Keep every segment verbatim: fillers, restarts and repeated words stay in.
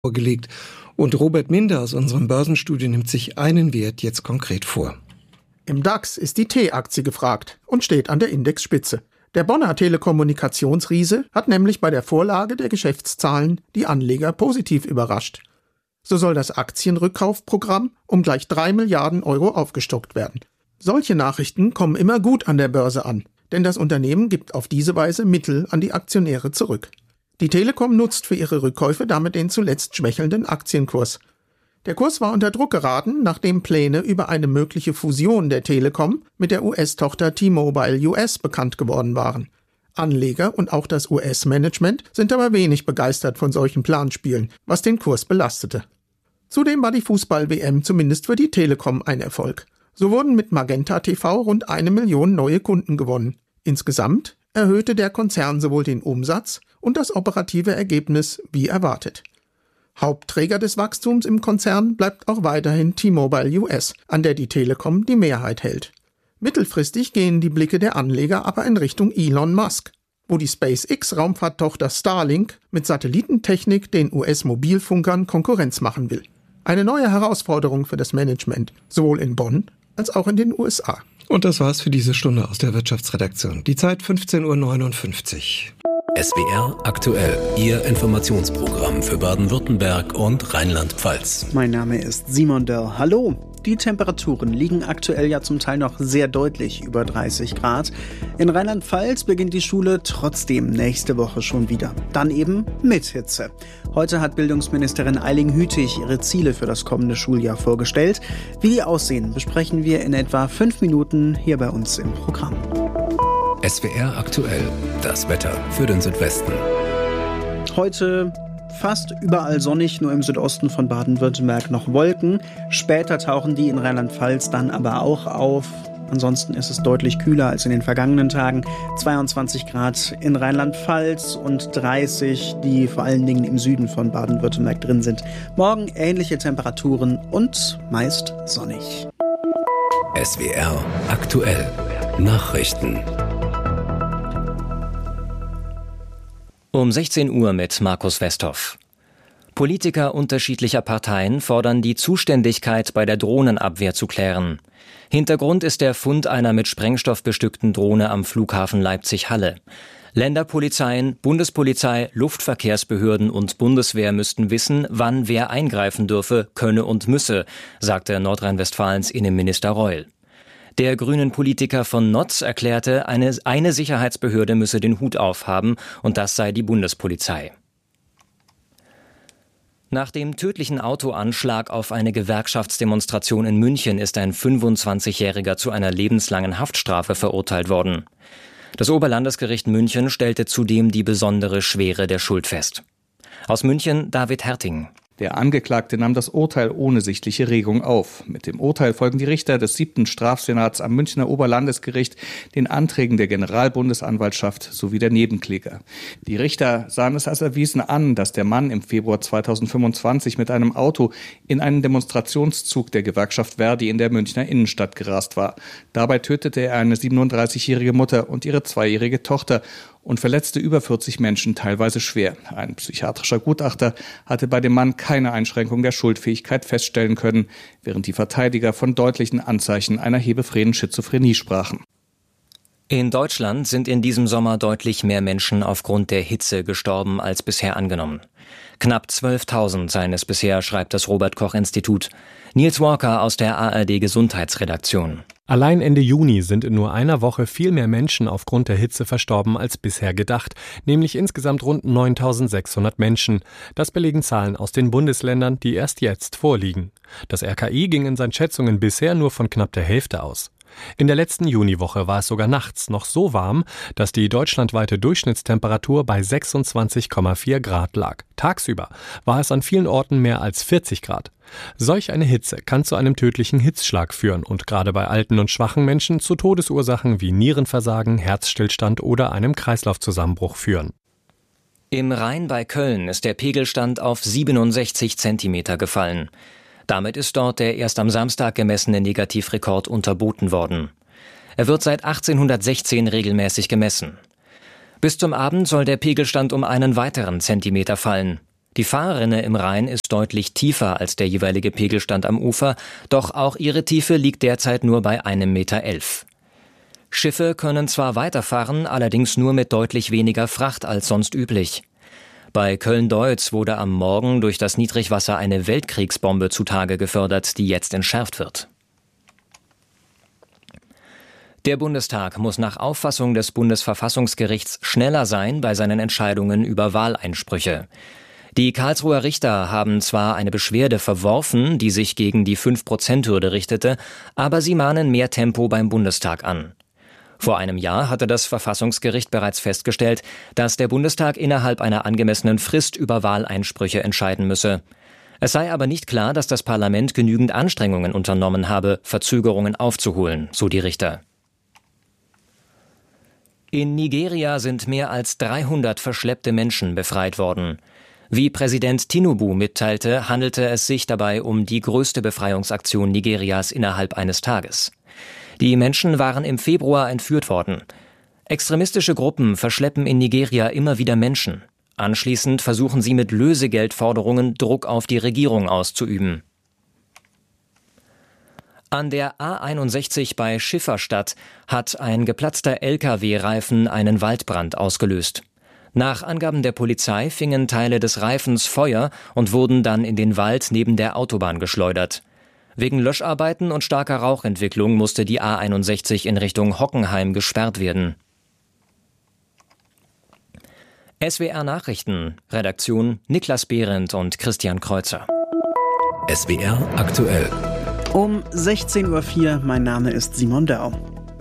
vorgelegt. Und Robert Minder aus unserem Börsenstudio nimmt sich einen Wert jetzt konkret vor. Im DAX ist die T-Aktie gefragt und steht an der Indexspitze. Der Bonner Telekommunikationsriese hat nämlich bei der Vorlage der Geschäftszahlen die Anleger positiv überrascht. So soll das Aktienrückkaufprogramm um gleich drei Milliarden Euro aufgestockt werden. Solche Nachrichten kommen immer gut an der Börse an, denn das Unternehmen gibt auf diese Weise Mittel an die Aktionäre zurück. Die Telekom nutzt für ihre Rückkäufe damit den zuletzt schwächelnden Aktienkurs. Der Kurs war unter Druck geraten, nachdem Pläne über eine mögliche Fusion der Telekom mit der U S-Tochter T-Mobile U S bekannt geworden waren. Anleger und auch das U S-Management sind aber wenig begeistert von solchen Planspielen, was den Kurs belastete. Zudem war die Fußball-W M zumindest für die Telekom ein Erfolg. So wurden mit Magenta T V rund eine Million neue Kunden gewonnen. Insgesamt erhöhte der Konzern sowohl den Umsatz und das operative Ergebnis wie erwartet. Hauptträger des Wachstums im Konzern bleibt auch weiterhin T-Mobile U S, an der die Telekom die Mehrheit hält. Mittelfristig gehen die Blicke der Anleger aber in Richtung Elon Musk, wo die SpaceX-Raumfahrttochter Starlink mit Satellitentechnik den U S-Mobilfunkern Konkurrenz machen will. Eine neue Herausforderung für das Management, sowohl in Bonn als auch in den U S A. Und das war's für diese Stunde aus der Wirtschaftsredaktion. Die Zeit fünfzehn Uhr neunundfünfzig. S W R aktuell, Ihr Informationsprogramm für Baden-Württemberg und Rheinland-Pfalz. Mein Name ist Simon Dörr. Hallo. Die Temperaturen liegen aktuell ja zum Teil noch sehr deutlich über dreißig Grad. In Rheinland-Pfalz beginnt die Schule trotzdem nächste Woche schon wieder. Dann eben mit Hitze. Heute hat Bildungsministerin Eiling Hütig ihre Ziele für das kommende Schuljahr vorgestellt. Wie die aussehen, besprechen wir in etwa fünf Minuten hier bei uns im Programm. S W R aktuell, das Wetter für den Südwesten. Heute fast überall sonnig, nur im Südosten von Baden-Württemberg noch Wolken. Später tauchen die in Rheinland-Pfalz dann aber auch auf. Ansonsten ist es deutlich kühler als in den vergangenen Tagen. zweiundzwanzig Grad in Rheinland-Pfalz und dreißig, die vor allen Dingen im Süden von Baden-Württemberg drin sind. Morgen ähnliche Temperaturen und meist sonnig. S W R aktuell, Nachrichten. Um sechzehn Uhr mit Markus Westhoff. Politiker unterschiedlicher Parteien fordern, die Zuständigkeit bei der Drohnenabwehr zu klären. Hintergrund ist der Fund einer mit Sprengstoff bestückten Drohne am Flughafen Leipzig-Halle. Länderpolizeien, Bundespolizei, Luftverkehrsbehörden und Bundeswehr müssten wissen, wann wer eingreifen dürfe, könne und müsse, sagte Nordrhein-Westfalens Innenminister Reul. Der grünen Politiker von Notz erklärte, eine, eine Sicherheitsbehörde müsse den Hut aufhaben und das sei die Bundespolizei. Nach dem tödlichen Autoanschlag auf eine Gewerkschaftsdemonstration in München ist ein fünfundzwanzigjähriger zu einer lebenslangen Haftstrafe verurteilt worden. Das Oberlandesgericht München stellte zudem die besondere Schwere der Schuld fest. Aus München David Herting. Der Angeklagte nahm das Urteil ohne sichtliche Regung auf. Mit dem Urteil folgen die Richter des siebten Strafsenats am Münchner Oberlandesgericht den Anträgen der Generalbundesanwaltschaft sowie der Nebenkläger. Die Richter sahen es als erwiesen an, dass der Mann im Februar zweitausendfünfundzwanzig mit einem Auto in einen Demonstrationszug der Gewerkschaft Verdi in der Münchner Innenstadt gerast war. Dabei tötete er eine siebenunddreißigjährige Mutter und ihre zweijährige Tochter und verletzte über vierzig Menschen, teilweise schwer. Ein psychiatrischer Gutachter hatte bei dem Mann keine Einschränkung der Schuldfähigkeit feststellen können, während die Verteidiger von deutlichen Anzeichen einer hebephrenen Schizophrenie sprachen. In Deutschland sind in diesem Sommer deutlich mehr Menschen aufgrund der Hitze gestorben als bisher angenommen. Knapp zwölftausend seien es bisher, schreibt das Robert-Koch-Institut. Nils Walker aus der A R D-Gesundheitsredaktion. Allein Ende Juni sind in nur einer Woche viel mehr Menschen aufgrund der Hitze verstorben als bisher gedacht, nämlich insgesamt rund neuntausendsechshundert Menschen. Das belegen Zahlen aus den Bundesländern, die erst jetzt vorliegen. Das R K I ging in seinen Schätzungen bisher nur von knapp der Hälfte aus. In der letzten Juniwoche war es sogar nachts noch so warm, dass die deutschlandweite Durchschnittstemperatur bei sechsundzwanzig Komma vier Grad lag. Tagsüber war es an vielen Orten mehr als vierzig Grad. Solch eine Hitze kann zu einem tödlichen Hitzschlag führen und gerade bei alten und schwachen Menschen zu Todesursachen wie Nierenversagen, Herzstillstand oder einem Kreislaufzusammenbruch führen. Im Rhein bei Köln ist der Pegelstand auf siebenundsechzig Zentimeter gefallen. Damit ist dort der erst am Samstag gemessene Negativrekord unterboten worden. Er wird seit achtzehnhundertsechzehn regelmäßig gemessen. Bis zum Abend soll der Pegelstand um einen weiteren Zentimeter fallen. Die Fahrrinne im Rhein ist deutlich tiefer als der jeweilige Pegelstand am Ufer, doch auch ihre Tiefe liegt derzeit nur bei einem Meter elf. Schiffe können zwar weiterfahren, allerdings nur mit deutlich weniger Fracht als sonst üblich. Bei Köln-Deutz wurde am Morgen durch das Niedrigwasser eine Weltkriegsbombe zutage gefördert, die jetzt entschärft wird. Der Bundestag muss nach Auffassung des Bundesverfassungsgerichts schneller sein bei seinen Entscheidungen über Wahleinsprüche. Die Karlsruher Richter haben zwar eine Beschwerde verworfen, die sich gegen die fünf Prozent Hürde richtete, aber sie mahnen mehr Tempo beim Bundestag an. Vor einem Jahr hatte das Verfassungsgericht bereits festgestellt, dass der Bundestag innerhalb einer angemessenen Frist über Wahleinsprüche entscheiden müsse. Es sei aber nicht klar, dass das Parlament genügend Anstrengungen unternommen habe, Verzögerungen aufzuholen, so die Richter. In Nigeria sind mehr als dreihundert verschleppte Menschen befreit worden. Wie Präsident Tinubu mitteilte, handelte es sich dabei um die größte Befreiungsaktion Nigerias innerhalb eines Tages. Die Menschen waren im Februar entführt worden. Extremistische Gruppen verschleppen in Nigeria immer wieder Menschen. Anschließend versuchen sie mit Lösegeldforderungen Druck auf die Regierung auszuüben. An der A einundsechzig bei Schifferstadt hat ein geplatzter L K W-Reifen einen Waldbrand ausgelöst. Nach Angaben der Polizei fingen Teile des Reifens Feuer und wurden dann in den Wald neben der Autobahn geschleudert. Wegen Löscharbeiten und starker Rauchentwicklung musste die A einundsechzig in Richtung Hockenheim gesperrt werden. S W R Nachrichten, Redaktion Niklas Behrendt und Christian Kreuzer. S W R aktuell. Um sechzehn Uhr vier, mein Name ist Simon Dau.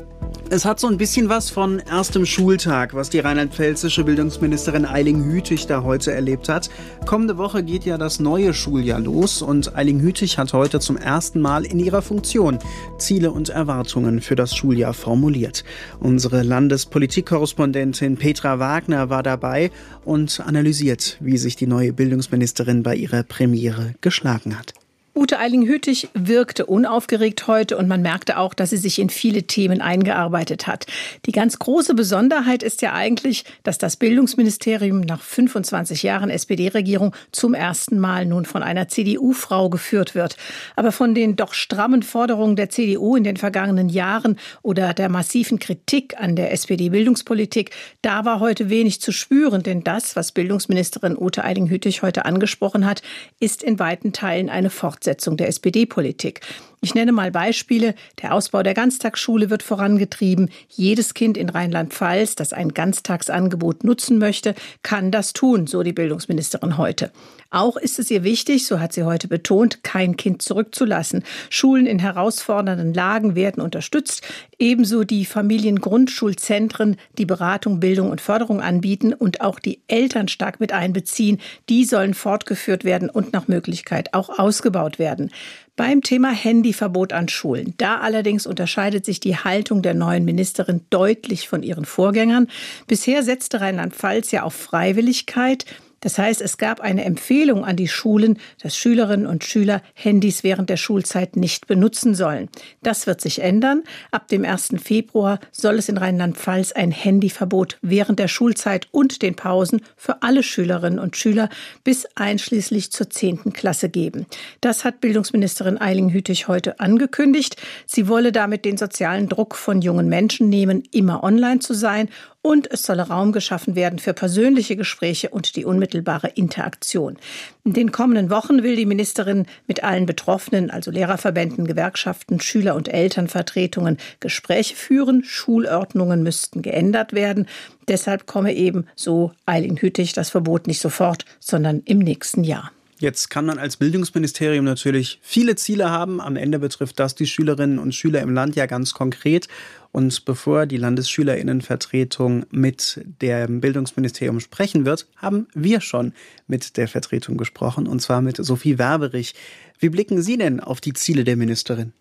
Es hat so ein bisschen was von erstem Schultag, was die rheinland-pfälzische Bildungsministerin Eiling Hütig da heute erlebt hat. Kommende Woche geht ja das neue Schuljahr los und Eiling Hütig hat heute zum ersten Mal in ihrer Funktion Ziele und Erwartungen für das Schuljahr formuliert. Unsere Landespolitikkorrespondentin Petra Wagner war dabei und analysiert, wie sich die neue Bildungsministerin bei ihrer Premiere geschlagen hat. Ute Eiling-Hütig wirkte unaufgeregt heute und man merkte auch, dass sie sich in viele Themen eingearbeitet hat. Die ganz große Besonderheit ist ja eigentlich, dass das Bildungsministerium nach fünfundzwanzig Jahren S P D-Regierung zum ersten Mal nun von einer C D U-Frau geführt wird. Aber von den doch strammen Forderungen der C D U in den vergangenen Jahren oder der massiven Kritik an der S P D-Bildungspolitik, da war heute wenig zu spüren. Denn das, was Bildungsministerin Ute Eiling-Hütig heute angesprochen hat, ist in weiten Teilen eine Fortsetzung der S P D-Politik. Ich nenne mal Beispiele. Der Ausbau der Ganztagsschule wird vorangetrieben. Jedes Kind in Rheinland-Pfalz, das ein Ganztagsangebot nutzen möchte, kann das tun, so die Bildungsministerin heute. Auch ist es ihr wichtig, so hat sie heute betont, kein Kind zurückzulassen. Schulen in herausfordernden Lagen werden unterstützt. Ebenso die Familiengrundschulzentren, die Beratung, Bildung und Förderung anbieten und auch die Eltern stark mit einbeziehen. Die sollen fortgeführt werden und nach Möglichkeit auch ausgebaut werden. Beim Thema Handyverbot an Schulen. Da allerdings unterscheidet sich die Haltung der neuen Ministerin deutlich von ihren Vorgängern. Bisher setzte Rheinland-Pfalz ja auf Freiwilligkeit. Das heißt, es gab eine Empfehlung an die Schulen, dass Schülerinnen und Schüler Handys während der Schulzeit nicht benutzen sollen. Das wird sich ändern. Ab dem ersten Februar soll es in Rheinland-Pfalz ein Handyverbot während der Schulzeit und den Pausen für alle Schülerinnen und Schüler bis einschließlich zur zehnten Klasse geben. Das hat Bildungsministerin Eiling-Hütig heute angekündigt. Sie wolle damit den sozialen Druck von jungen Menschen nehmen, immer online zu sein. Und es solle Raum geschaffen werden für persönliche Gespräche und die unmittelbare Interaktion. In den kommenden Wochen will die Ministerin mit allen Betroffenen, also Lehrerverbänden, Gewerkschaften, Schüler- und Elternvertretungen, Gespräche führen. Schulordnungen müssten geändert werden. Deshalb komme eben, so Eiling-Hütig, das Verbot nicht sofort, sondern im nächsten Jahr. Jetzt kann man als Bildungsministerium natürlich viele Ziele haben. Am Ende betrifft das die Schülerinnen und Schüler im Land ja ganz konkret. Und bevor die Landesschülerinnenvertretung mit dem Bildungsministerium sprechen wird, haben wir schon mit der Vertretung gesprochen, und zwar mit Sophie Werberich. Wie blicken Sie denn auf die Ziele der Ministerin?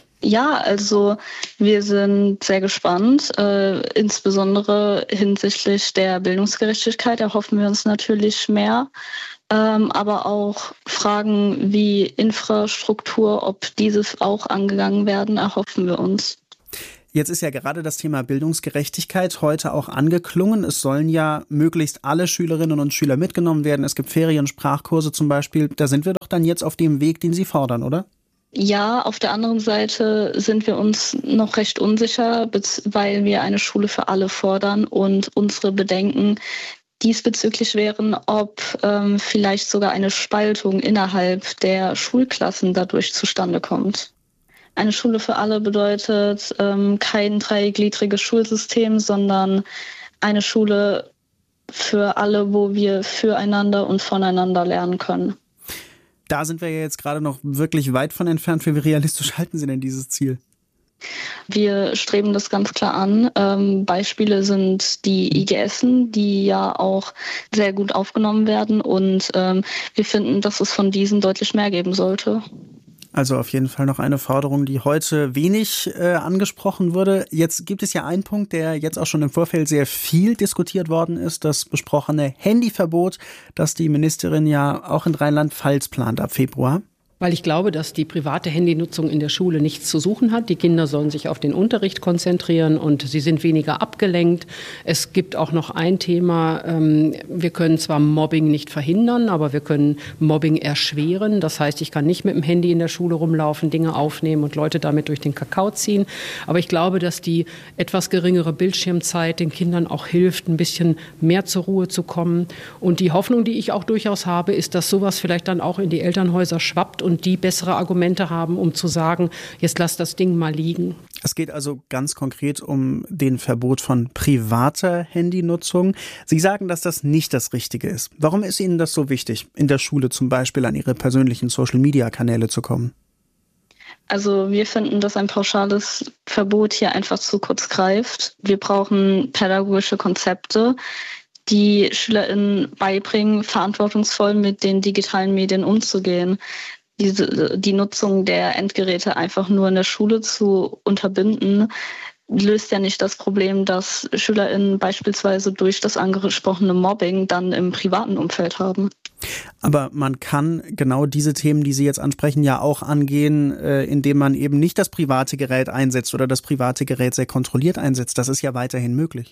Ja, also wir sind sehr gespannt. Äh, insbesondere hinsichtlich der Bildungsgerechtigkeit erhoffen wir uns natürlich mehr. Ähm, aber auch Fragen wie Infrastruktur, ob diese auch angegangen werden, erhoffen wir uns. Jetzt ist ja gerade das Thema Bildungsgerechtigkeit heute auch angeklungen. Es sollen ja möglichst alle Schülerinnen und Schüler mitgenommen werden. Es gibt Feriensprachkurse zum Beispiel. Da sind wir doch dann jetzt auf dem Weg, den Sie fordern, oder? Ja, auf der anderen Seite sind wir uns noch recht unsicher, weil wir eine Schule für alle fordern und unsere Bedenken diesbezüglich wären, ob ähm, vielleicht sogar eine Spaltung innerhalb der Schulklassen dadurch zustande kommt. Eine Schule für alle bedeutet ähm, kein dreigliedriges Schulsystem, sondern eine Schule für alle, wo wir füreinander und voneinander lernen können. Da sind wir ja jetzt gerade noch wirklich weit von entfernt. Wie realistisch halten Sie denn dieses Ziel? Wir streben das ganz klar an. Ähm, Beispiele sind die I G Essen, die ja auch sehr gut aufgenommen werden. Und ähm, wir finden, dass es von diesen deutlich mehr geben sollte. Also auf jeden Fall noch eine Forderung, die heute wenig äh, angesprochen wurde. Jetzt gibt es ja einen Punkt, der jetzt auch schon im Vorfeld sehr viel diskutiert worden ist, das besprochene Handyverbot, das die Ministerin ja auch in Rheinland-Pfalz plant ab Februar. Weil ich glaube, dass die private Handynutzung in der Schule nichts zu suchen hat. Die Kinder sollen sich auf den Unterricht konzentrieren und sie sind weniger abgelenkt. Es gibt auch noch ein Thema, wir können zwar Mobbing nicht verhindern, aber wir können Mobbing erschweren. Das heißt, ich kann nicht mit dem Handy in der Schule rumlaufen, Dinge aufnehmen und Leute damit durch den Kakao ziehen. Aber ich glaube, dass die etwas geringere Bildschirmzeit den Kindern auch hilft, ein bisschen mehr zur Ruhe zu kommen. Und die Hoffnung, die ich auch durchaus habe, ist, dass sowas vielleicht dann auch in die Elternhäuser schwappt und die bessere Argumente haben, um zu sagen, jetzt lass das Ding mal liegen. Es geht also ganz konkret um den Verbot von privater Handynutzung. Sie sagen, dass das nicht das Richtige ist. Warum ist Ihnen das so wichtig, in der Schule zum Beispiel an Ihre persönlichen Social-Media-Kanäle zu kommen? Also wir finden, dass ein pauschales Verbot hier einfach zu kurz greift. Wir brauchen pädagogische Konzepte, die SchülerInnen beibringen, verantwortungsvoll mit den digitalen Medien umzugehen. Diese, die Nutzung der Endgeräte einfach nur in der Schule zu unterbinden, löst ja nicht das Problem, dass SchülerInnen beispielsweise durch das angesprochene Mobbing dann im privaten Umfeld haben. Aber man kann genau diese Themen, die Sie jetzt ansprechen, ja auch angehen, äh, indem man eben nicht das private Gerät einsetzt oder das private Gerät sehr kontrolliert einsetzt. Das ist ja weiterhin möglich.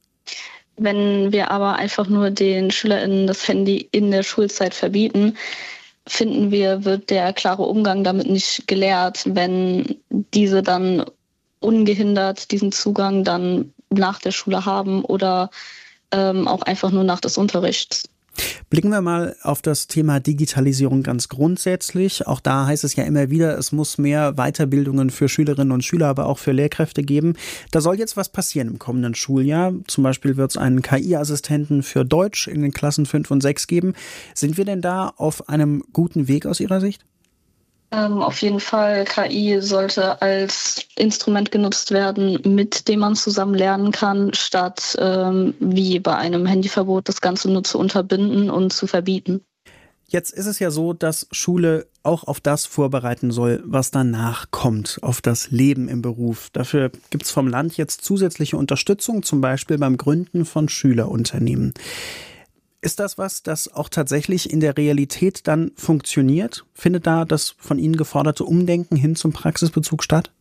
Wenn wir aber einfach nur den SchülerInnen das Handy in der Schulzeit verbieten, finden wir, wird der klare Umgang damit nicht gelehrt, wenn diese dann ungehindert diesen Zugang dann nach der Schule haben oder ähm, auch einfach nur nach des Unterrichts. Blicken wir mal auf das Thema Digitalisierung ganz grundsätzlich. Auch da heißt es ja immer wieder, es muss mehr Weiterbildungen für Schülerinnen und Schüler, aber auch für Lehrkräfte geben. Da soll jetzt was passieren im kommenden Schuljahr. Zum Beispiel wird es einen K I-Assistenten für Deutsch in den Klassen fünf und sechs geben. Sind wir denn da auf einem guten Weg aus Ihrer Sicht? Ähm, auf jeden Fall, K I sollte als Instrument genutzt werden, mit dem man zusammen lernen kann, statt ähm, wie bei einem Handyverbot das Ganze nur zu unterbinden und zu verbieten. Jetzt ist es ja so, dass Schule auch auf das vorbereiten soll, was danach kommt, auf das Leben im Beruf. Dafür gibt es vom Land jetzt zusätzliche Unterstützung, zum Beispiel beim Gründen von Schülerunternehmen. Ist das was, das auch tatsächlich in der Realität dann funktioniert? Findet da das von Ihnen geforderte Umdenken hin zum Praxisbezug statt?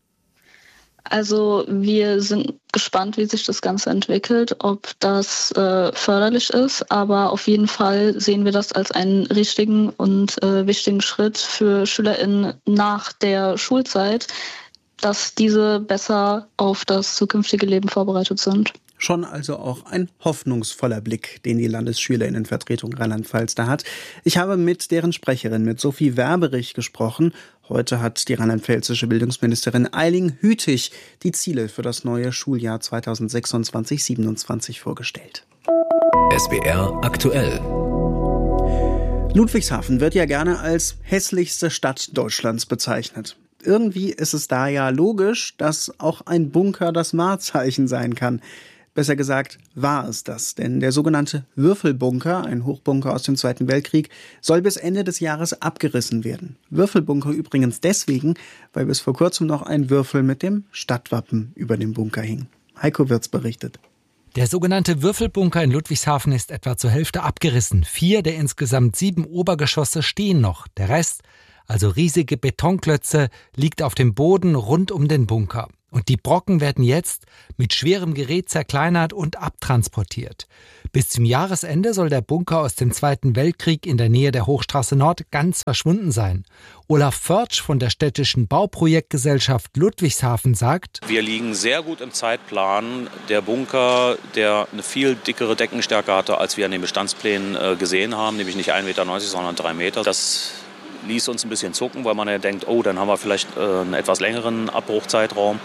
Also wir sind gespannt, wie sich das Ganze entwickelt, ob das äh, förderlich ist. Aber auf jeden Fall sehen wir das als einen richtigen und äh, wichtigen Schritt für SchülerInnen nach der Schulzeit, dass diese besser auf das zukünftige Leben vorbereitet sind. Schon also auch ein hoffnungsvoller Blick, den die Landesschülerinnenvertretung Rheinland-Pfalz da hat. Ich habe mit deren Sprecherin, mit Sophie Werberich, gesprochen. Heute hat die rheinland-pfälzische Bildungsministerin Eiling Hütig die Ziele für das neue Schuljahr zweitausendsechsundzwanzig siebenundzwanzig vorgestellt. S W R aktuell. Ludwigshafen wird ja gerne als hässlichste Stadt Deutschlands bezeichnet. Irgendwie ist es da ja logisch, dass auch ein Bunker das Wahrzeichen sein kann. Besser gesagt, war es das, denn der sogenannte Würfelbunker, ein Hochbunker aus dem Zweiten Weltkrieg, soll bis Ende des Jahres abgerissen werden. Würfelbunker übrigens deswegen, weil bis vor kurzem noch ein Würfel mit dem Stadtwappen über dem Bunker hing. Heiko Wirz berichtet. Der sogenannte Würfelbunker in Ludwigshafen ist etwa zur Hälfte abgerissen. Vier der insgesamt sieben Obergeschosse stehen noch. Der Rest, also riesige Betonklötze, liegt auf dem Boden rund um den Bunker. Und die Brocken werden jetzt mit schwerem Gerät zerkleinert und abtransportiert. Bis zum Jahresende soll der Bunker aus dem Zweiten Weltkrieg in der Nähe der Hochstraße Nord ganz verschwunden sein. Olaf Förtsch von der städtischen Bauprojektgesellschaft Ludwigshafen sagt: Wir liegen sehr gut im Zeitplan. Der Bunker, der eine viel dickere Deckenstärke hatte, als wir an den Bestandsplänen äh, gesehen haben, nämlich nicht ein Meter neunzig, sondern drei Meter. Das ließ uns ein bisschen zucken, weil man ja denkt, oh, dann haben wir vielleicht äh, einen etwas längeren Abbruchzeitraum.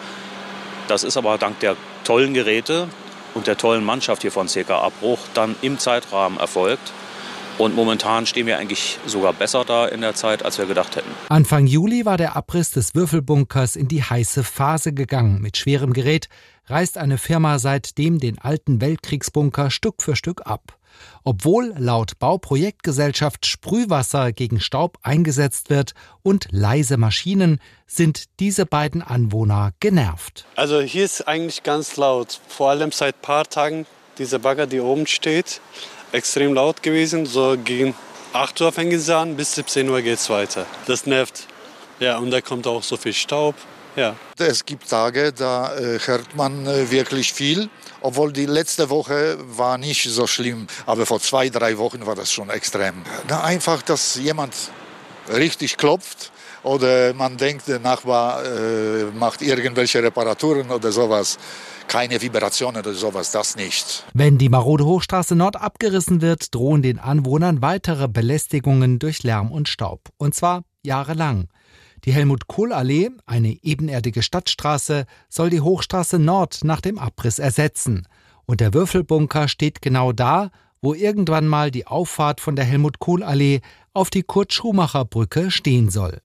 Das ist aber dank der tollen Geräte und der tollen Mannschaft hier von C K Abbruch dann im Zeitrahmen erfolgt. Und momentan stehen wir eigentlich sogar besser da in der Zeit, als wir gedacht hätten. Anfang Juli war der Abriss des Würfelbunkers in die heiße Phase gegangen. Mit schwerem Gerät reißt eine Firma seitdem den alten Weltkriegsbunker Stück für Stück ab. Obwohl laut Bauprojektgesellschaft Sprühwasser gegen Staub eingesetzt wird und leise Maschinen, sind diese beiden Anwohner genervt. Also hier ist eigentlich ganz laut, vor allem seit ein paar Tagen. Dieser Bagger, die oben steht, extrem laut gewesen. So gegen acht Uhr fängt es an, bis siebzehn Uhr geht es weiter. Das nervt. Ja, und da kommt auch so viel Staub. Ja. Es gibt Tage, da äh, hört man äh, wirklich viel. Obwohl die letzte Woche war nicht so schlimm, aber vor zwei, drei Wochen war das schon extrem. Na, einfach, dass jemand richtig klopft oder man denkt, der Nachbar äh, macht irgendwelche Reparaturen oder sowas. Keine Vibrationen oder sowas, das nicht. Wenn die marode Hochstraße Nord abgerissen wird, drohen den Anwohnern weitere Belästigungen durch Lärm und Staub. Und zwar jahrelang. Die Helmut-Kohl-Allee, eine ebenerdige Stadtstraße, soll die Hochstraße Nord nach dem Abriss ersetzen. Und der Würfelbunker steht genau da, wo irgendwann mal die Auffahrt von der Helmut-Kohl-Allee auf die Kurt-Schumacher-Brücke stehen soll.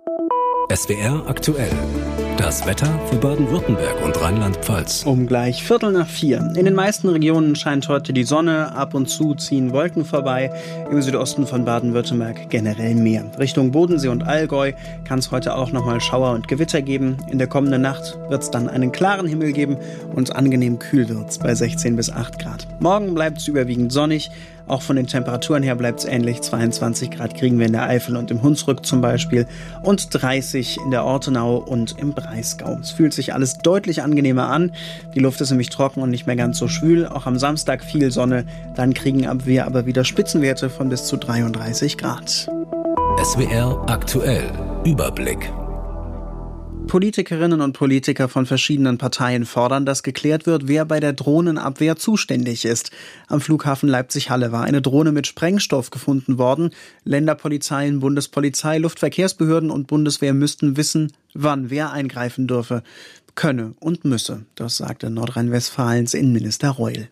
S W R aktuell. Das Wetter für Baden-Württemberg und Rheinland-Pfalz. Um gleich Viertel nach vier. In den meisten Regionen scheint heute die Sonne, ab und zu ziehen Wolken vorbei. Im Südosten von Baden-Württemberg generell mehr. Richtung Bodensee und Allgäu kann es heute auch nochmal Schauer und Gewitter geben. In der kommenden Nacht wird es dann einen klaren Himmel geben und angenehm kühl wird es bei sechzehn bis acht Grad. Morgen bleibt es überwiegend sonnig. Auch von den Temperaturen her bleibt es ähnlich. zweiundzwanzig Grad kriegen wir in der Eifel und im Hunsrück zum Beispiel und dreißig in der Ortenau und im Breisgau. Es fühlt sich alles deutlich angenehmer an. Die Luft ist nämlich trocken und nicht mehr ganz so schwül. Auch am Samstag viel Sonne. Dann kriegen wir aber wieder Spitzenwerte von bis zu dreiunddreißig Grad. S W R aktuell. Überblick. Politikerinnen und Politiker von verschiedenen Parteien fordern, dass geklärt wird, wer bei der Drohnenabwehr zuständig ist. Am Flughafen Leipzig-Halle war eine Drohne mit Sprengstoff gefunden worden. Länderpolizeien, Bundespolizei, Luftverkehrsbehörden und Bundeswehr müssten wissen, wann wer eingreifen dürfe, könne und müsse. Das sagte Nordrhein-Westfalens Innenminister Reul.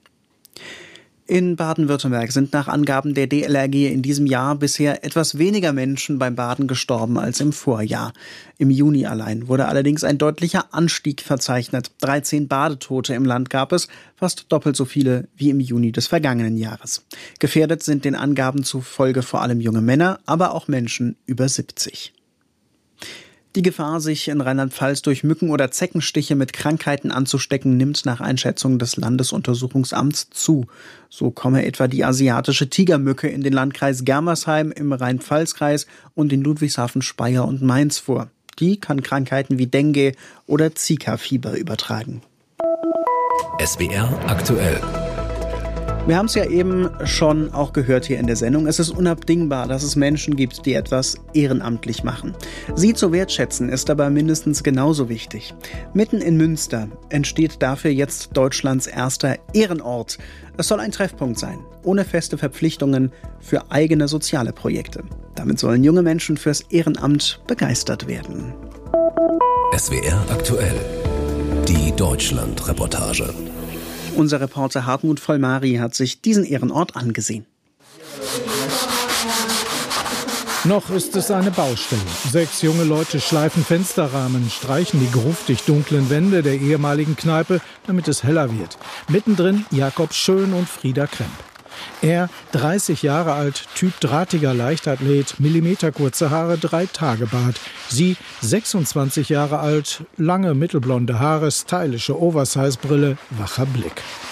In Baden-Württemberg sind nach Angaben der D L R G in diesem Jahr bisher etwas weniger Menschen beim Baden gestorben als im Vorjahr. Im Juni allein wurde allerdings ein deutlicher Anstieg verzeichnet. dreizehn Badetote im Land gab es, fast doppelt so viele wie im Juni des vergangenen Jahres. Gefährdet sind den Angaben zufolge vor allem junge Männer, aber auch Menschen über siebzig. Die Gefahr, sich in Rheinland-Pfalz durch Mücken- oder Zeckenstiche mit Krankheiten anzustecken, nimmt nach Einschätzung des Landesuntersuchungsamts zu. So komme etwa die asiatische Tigermücke in den Landkreis Germersheim im Rhein-Pfalz-Kreis und in Ludwigshafen, Speyer und Mainz vor. Die kann Krankheiten wie Dengue oder Zika-Fieber übertragen. S W R aktuell. Wir haben es ja eben schon auch gehört hier in der Sendung. Es ist unabdingbar, dass es Menschen gibt, die etwas ehrenamtlich machen. Sie zu wertschätzen ist aber mindestens genauso wichtig. Mitten in Münster entsteht dafür jetzt Deutschlands erster Ehrenort. Es soll ein Treffpunkt sein, ohne feste Verpflichtungen für eigene soziale Projekte. Damit sollen junge Menschen fürs Ehrenamt begeistert werden. S W R aktuell. Die Deutschland-Reportage. Unser Reporter Hartmut Vollmari hat sich diesen Ehrenort angesehen. Noch ist es eine Baustelle. Sechs junge Leute schleifen Fensterrahmen, streichen die gruftig dunklen Wände der ehemaligen Kneipe, damit es heller wird. Mittendrin Jakob Schön und Frieda Kremp. Er, dreißig Jahre alt, Typ drahtiger Leichtathlet, millimeterkurze Haare, Drei-Tage-Bart. Sie, sechsundzwanzig Jahre alt, lange mittelblonde Haare, stylische Oversize-Brille, wacher Blick.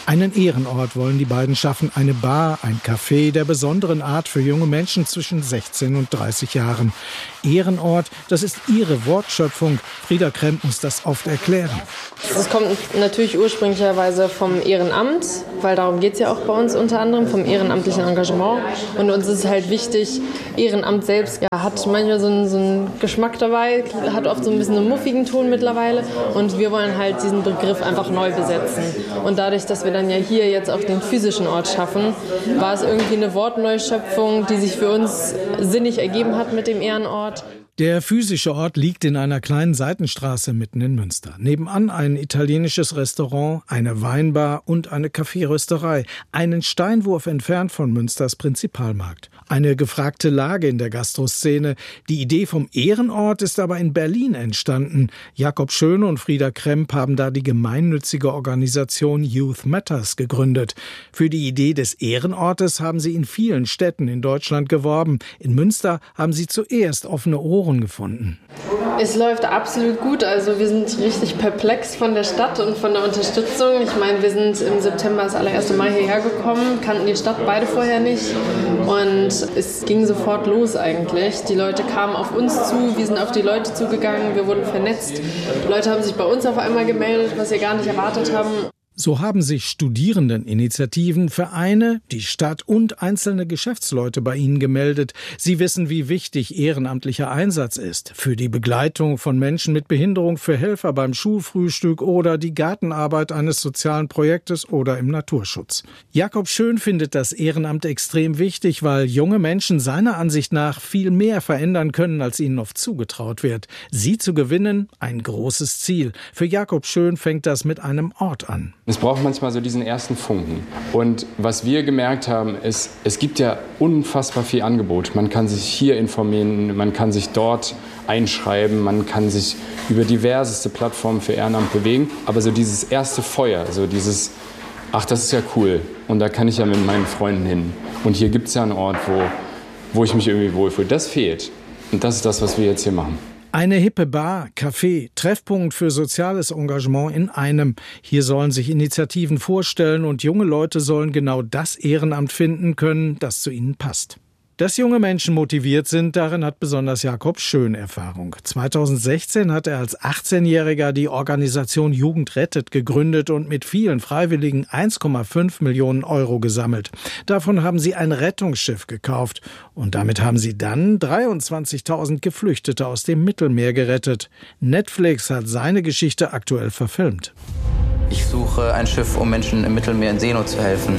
Einen Ehrenort wollen die beiden schaffen, eine Bar, ein Café der besonderen Art für junge Menschen zwischen sechzehn und dreißig Jahren. Ehrenort, das ist ihre Wortschöpfung. Frieda Kremp muss das oft erklären. Es kommt natürlich ursprünglicherweise vom Ehrenamt, weil darum geht es ja auch bei uns unter anderem, vom ehrenamtlichen Engagement. Und uns ist halt wichtig, Ehrenamt selbst ja, hat manchmal so einen, so einen Geschmack dabei, hat oft so ein bisschen einen muffigen Ton mittlerweile. Und wir wollen halt diesen Begriff einfach neu besetzen. Und dadurch, dass wir dann ja hier jetzt auch den physischen Ort schaffen, war es irgendwie eine Wortneuschöpfung, die sich für uns sinnig ergeben hat mit dem Ehrenort. Der physische Ort liegt in einer kleinen Seitenstraße mitten in Münster. Nebenan ein italienisches Restaurant, eine Weinbar und eine Kaffeerösterei. Einen Steinwurf entfernt von Münsters Prinzipalmarkt. Eine gefragte Lage in der Gastroszene. Die Idee vom Ehrenort ist aber in Berlin entstanden. Jakob Schöne und Frieda Kremp haben da die gemeinnützige Organisation Youth Matters gegründet. Für die Idee des Ehrenortes haben sie in vielen Städten in Deutschland geworben. In Münster haben sie zuerst offene Ohren gefunden. Es läuft absolut gut. Also wir sind richtig perplex von der Stadt und von der Unterstützung. Ich meine, wir sind im September das allererste Mal hierher gekommen, kannten die Stadt beide vorher nicht. Und es ging sofort los eigentlich. Die Leute kamen auf uns zu, wir sind auf die Leute zugegangen, wir wurden vernetzt. Die Leute haben sich bei uns auf einmal gemeldet, was wir gar nicht erwartet haben. So haben sich Studierendeninitiativen, Vereine, die Stadt und einzelne Geschäftsleute bei ihnen gemeldet. Sie wissen, wie wichtig ehrenamtlicher Einsatz ist. Für die Begleitung von Menschen mit Behinderung, für Helfer beim Schulfrühstück oder die Gartenarbeit eines sozialen Projektes oder im Naturschutz. Jakob Schön findet das Ehrenamt extrem wichtig, weil junge Menschen seiner Ansicht nach viel mehr verändern können, als ihnen oft zugetraut wird. Sie zu gewinnen, ein großes Ziel. Für Jakob Schön fängt das mit einem Ort an. Es braucht manchmal so diesen ersten Funken. Und was wir gemerkt haben, ist, es gibt ja unfassbar viel Angebot. Man kann sich hier informieren, man kann sich dort einschreiben, man kann sich über diverseste Plattformen für Ehrenamt bewegen. Aber so dieses erste Feuer, so dieses, ach, das ist ja cool. Und da kann ich ja mit meinen Freunden hin. Und hier gibt es ja einen Ort, wo, wo ich mich irgendwie wohlfühle. Das fehlt. Und das ist das, was wir jetzt hier machen. Eine hippe Bar, Café, Treffpunkt für soziales Engagement in einem. Hier sollen sich Initiativen vorstellen und junge Leute sollen genau das Ehrenamt finden können, das zu ihnen passt. Dass junge Menschen motiviert sind, darin hat besonders Jakob Schön Erfahrung. zweitausendsechzehn hat er als achtzehnjähriger die Organisation Jugend rettet gegründet und mit vielen Freiwilligen eins Komma fünf Millionen Euro gesammelt. Davon haben sie ein Rettungsschiff gekauft und damit haben sie dann dreiundzwanzigtausend Geflüchtete aus dem Mittelmeer gerettet. Netflix hat seine Geschichte aktuell verfilmt. Ich suche ein Schiff, um Menschen im Mittelmeer in Seenot zu helfen.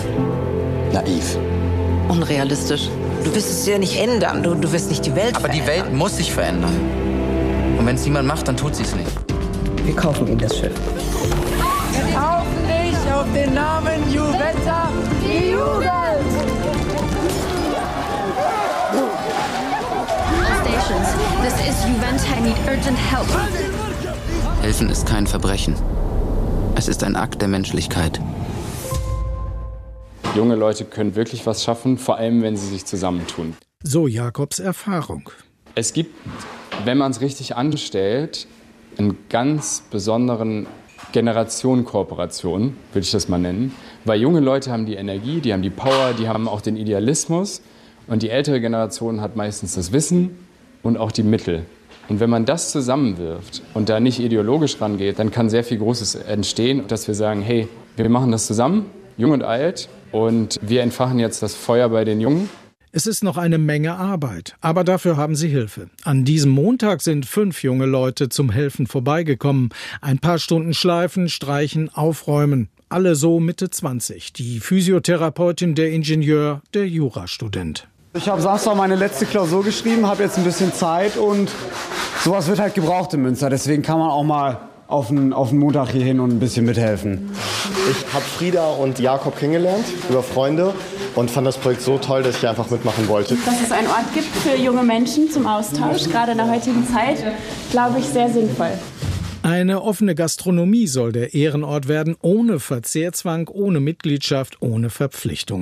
Naiv. Unrealistisch. Du wirst es ja nicht ändern. Du, du wirst nicht die Welt Aber verändern. die Welt muss sich verändern. Und wenn es niemand macht, dann tut sie es nicht. Wir kaufen ihm das Schiff. Wir kaufen dich auf den Namen Juventa, die Jugend! All stations, this is Juventa. I need urgent help. Helfen ist kein Verbrechen. Es ist ein Akt der Menschlichkeit. Junge Leute können wirklich was schaffen, vor allem wenn sie sich zusammentun. So Jakobs Erfahrung. Es gibt, wenn man es richtig anstellt, einen ganz besonderen Generationenkooperation, würde ich das mal nennen. Weil junge Leute haben die Energie, die haben die Power, die haben auch den Idealismus. Und die ältere Generation hat meistens das Wissen und auch die Mittel. Und wenn man das zusammenwirft und da nicht ideologisch rangeht, dann kann sehr viel Großes entstehen, dass wir sagen, hey, wir machen das zusammen, jung und alt. Und wir entfachen jetzt das Feuer bei den Jungen. Es ist noch eine Menge Arbeit, aber dafür haben sie Hilfe. An diesem Montag sind fünf junge Leute zum Helfen vorbeigekommen. Ein paar Stunden schleifen, streichen, aufräumen. Alle so Mitte zwanzig. Die Physiotherapeutin, der Ingenieur, der Jurastudent. Ich habe Samstag meine letzte Klausur geschrieben, habe jetzt ein bisschen Zeit und sowas wird halt gebraucht in Münster. Deswegen kann man auch mal auf den, auf den Montag hier hin und ein bisschen mithelfen. Ich habe Frieda und Jakob kennengelernt über Freunde und fand das Projekt so toll, dass ich einfach mitmachen wollte. Dass es einen Ort gibt für junge Menschen zum Austausch, gerade in der heutigen Zeit, glaube ich, sehr sinnvoll. Eine offene Gastronomie soll der Ehrenort werden, ohne Verzehrzwang, ohne Mitgliedschaft, ohne Verpflichtungen.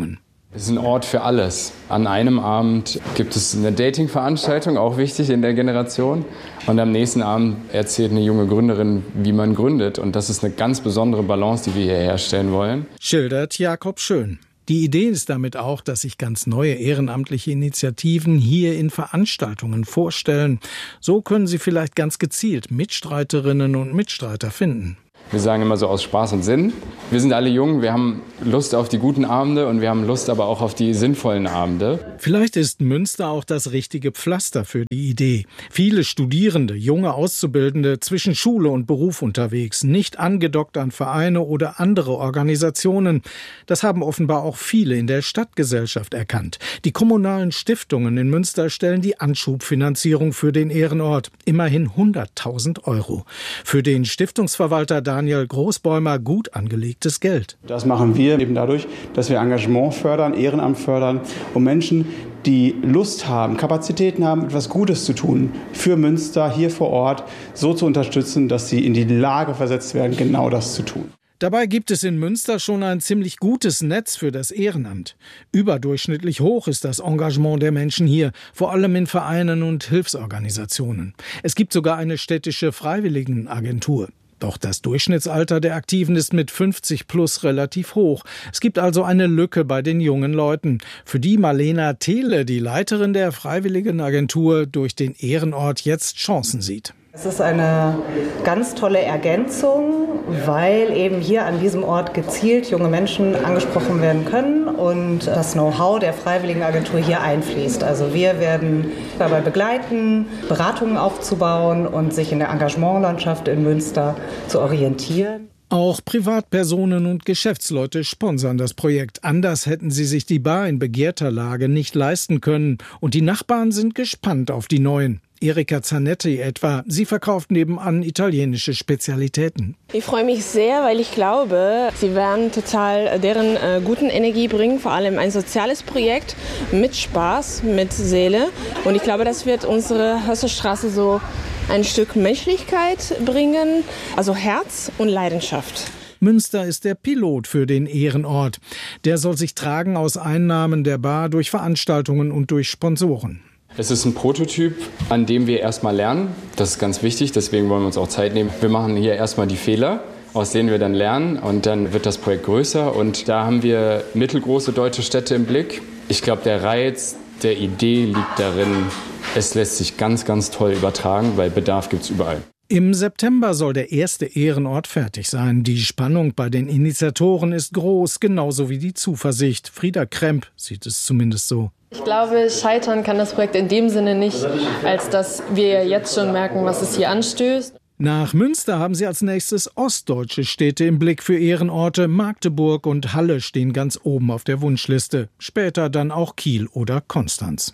Es ist ein Ort für alles. An einem Abend gibt es eine Dating-Veranstaltung, auch wichtig in der Generation. Und am nächsten Abend erzählt eine junge Gründerin, wie man gründet. Und das ist eine ganz besondere Balance, die wir hier herstellen wollen. Schildert Jakob Schön. Die Idee ist damit auch, dass sich ganz neue ehrenamtliche Initiativen hier in Veranstaltungen vorstellen. So können sie vielleicht ganz gezielt Mitstreiterinnen und Mitstreiter finden. Wir sagen immer so aus Spaß und Sinn. Wir sind alle jung, wir haben Lust auf die guten Abende und wir haben Lust aber auch auf die sinnvollen Abende. Vielleicht ist Münster auch das richtige Pflaster für die Idee. Viele Studierende, junge Auszubildende zwischen Schule und Beruf unterwegs, nicht angedockt an Vereine oder andere Organisationen. Das haben offenbar auch viele in der Stadtgesellschaft erkannt. Die kommunalen Stiftungen in Münster stellen die Anschubfinanzierung für den Ehrenort. Immerhin hunderttausend Euro. Für den Stiftungsverwalter Daniel Großbäumer gut angelegtes Geld. Das machen wir eben dadurch, dass wir Engagement fördern, Ehrenamt fördern, um Menschen, die Lust haben, Kapazitäten haben, etwas Gutes zu tun, für Münster hier vor Ort so zu unterstützen, dass sie in die Lage versetzt werden, genau das zu tun. Dabei gibt es in Münster schon ein ziemlich gutes Netz für das Ehrenamt. Überdurchschnittlich hoch ist das Engagement der Menschen hier, vor allem in Vereinen und Hilfsorganisationen. Es gibt sogar eine städtische Freiwilligenagentur. Doch das Durchschnittsalter der Aktiven ist mit fünfzig plus relativ hoch. Es gibt also eine Lücke bei den jungen Leuten, für die Marlena Thiele, die Leiterin der Freiwilligenagentur, durch den Ehrenort jetzt Chancen sieht. Es ist eine ganz tolle Ergänzung, weil eben hier an diesem Ort gezielt junge Menschen angesprochen werden können und das Know-how der Freiwilligenagentur hier einfließt. Also wir werden dabei begleiten, Beratungen aufzubauen und sich in der Engagementlandschaft in Münster zu orientieren. Auch Privatpersonen und Geschäftsleute sponsern das Projekt. Anders hätten sie sich die Bar in begehrter Lage nicht leisten können. Und die Nachbarn sind gespannt auf die neuen. Erika Zanetti etwa. Sie verkauft nebenan italienische Spezialitäten. Ich freue mich sehr, weil ich glaube, sie werden total deren äh, guten Energie bringen. Vor allem ein soziales Projekt mit Spaß, mit Seele. Und ich glaube, das wird unsere Hösselstraße so ein Stück Menschlichkeit bringen, also Herz und Leidenschaft. Münster ist der Pilot für den Ehrenort. Der soll sich tragen aus Einnahmen der Bar durch Veranstaltungen und durch Sponsoren. Es ist ein Prototyp, an dem wir erstmal lernen. Das ist ganz wichtig, deswegen wollen wir uns auch Zeit nehmen. Wir machen hier erstmal die Fehler, aus denen wir dann lernen und dann wird das Projekt größer. Und da haben wir mittelgroße deutsche Städte im Blick. Ich glaube, der Reiz der Idee liegt darin, es lässt sich ganz, ganz toll übertragen, weil Bedarf gibt es überall. Im September soll der erste Ehrenort fertig sein. Die Spannung bei den Initiatoren ist groß, genauso wie die Zuversicht. Frieda Kremp sieht es zumindest so. Ich glaube, scheitern kann das Projekt in dem Sinne nicht, als dass wir jetzt schon merken, was es hier anstößt. Nach Münster haben sie als nächstes ostdeutsche Städte im Blick für Ehrenorte. Magdeburg und Halle stehen ganz oben auf der Wunschliste. Später dann auch Kiel oder Konstanz.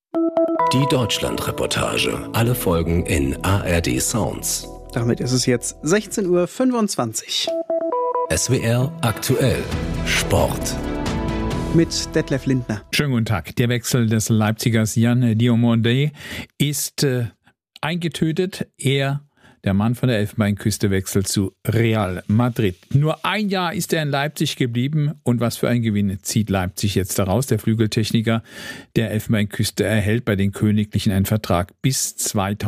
Die Deutschland-Reportage. Alle Folgen in A R D Sounds. Damit ist es jetzt sechzehn Uhr fünfundzwanzig. S W R aktuell. Sport. Mit Detlef Lindner. Schönen guten Tag. Der Wechsel des Leipzigers Yann Diomandé ist äh, eingetötet. Er, der Mann von der Elfenbeinküste, wechselt zu Real Madrid. Nur ein Jahr ist er in Leipzig geblieben. Und was für ein Gewinn zieht Leipzig jetzt daraus? Der Flügeltechniker der Elfenbeinküste erhält bei den Königlichen einen Vertrag bis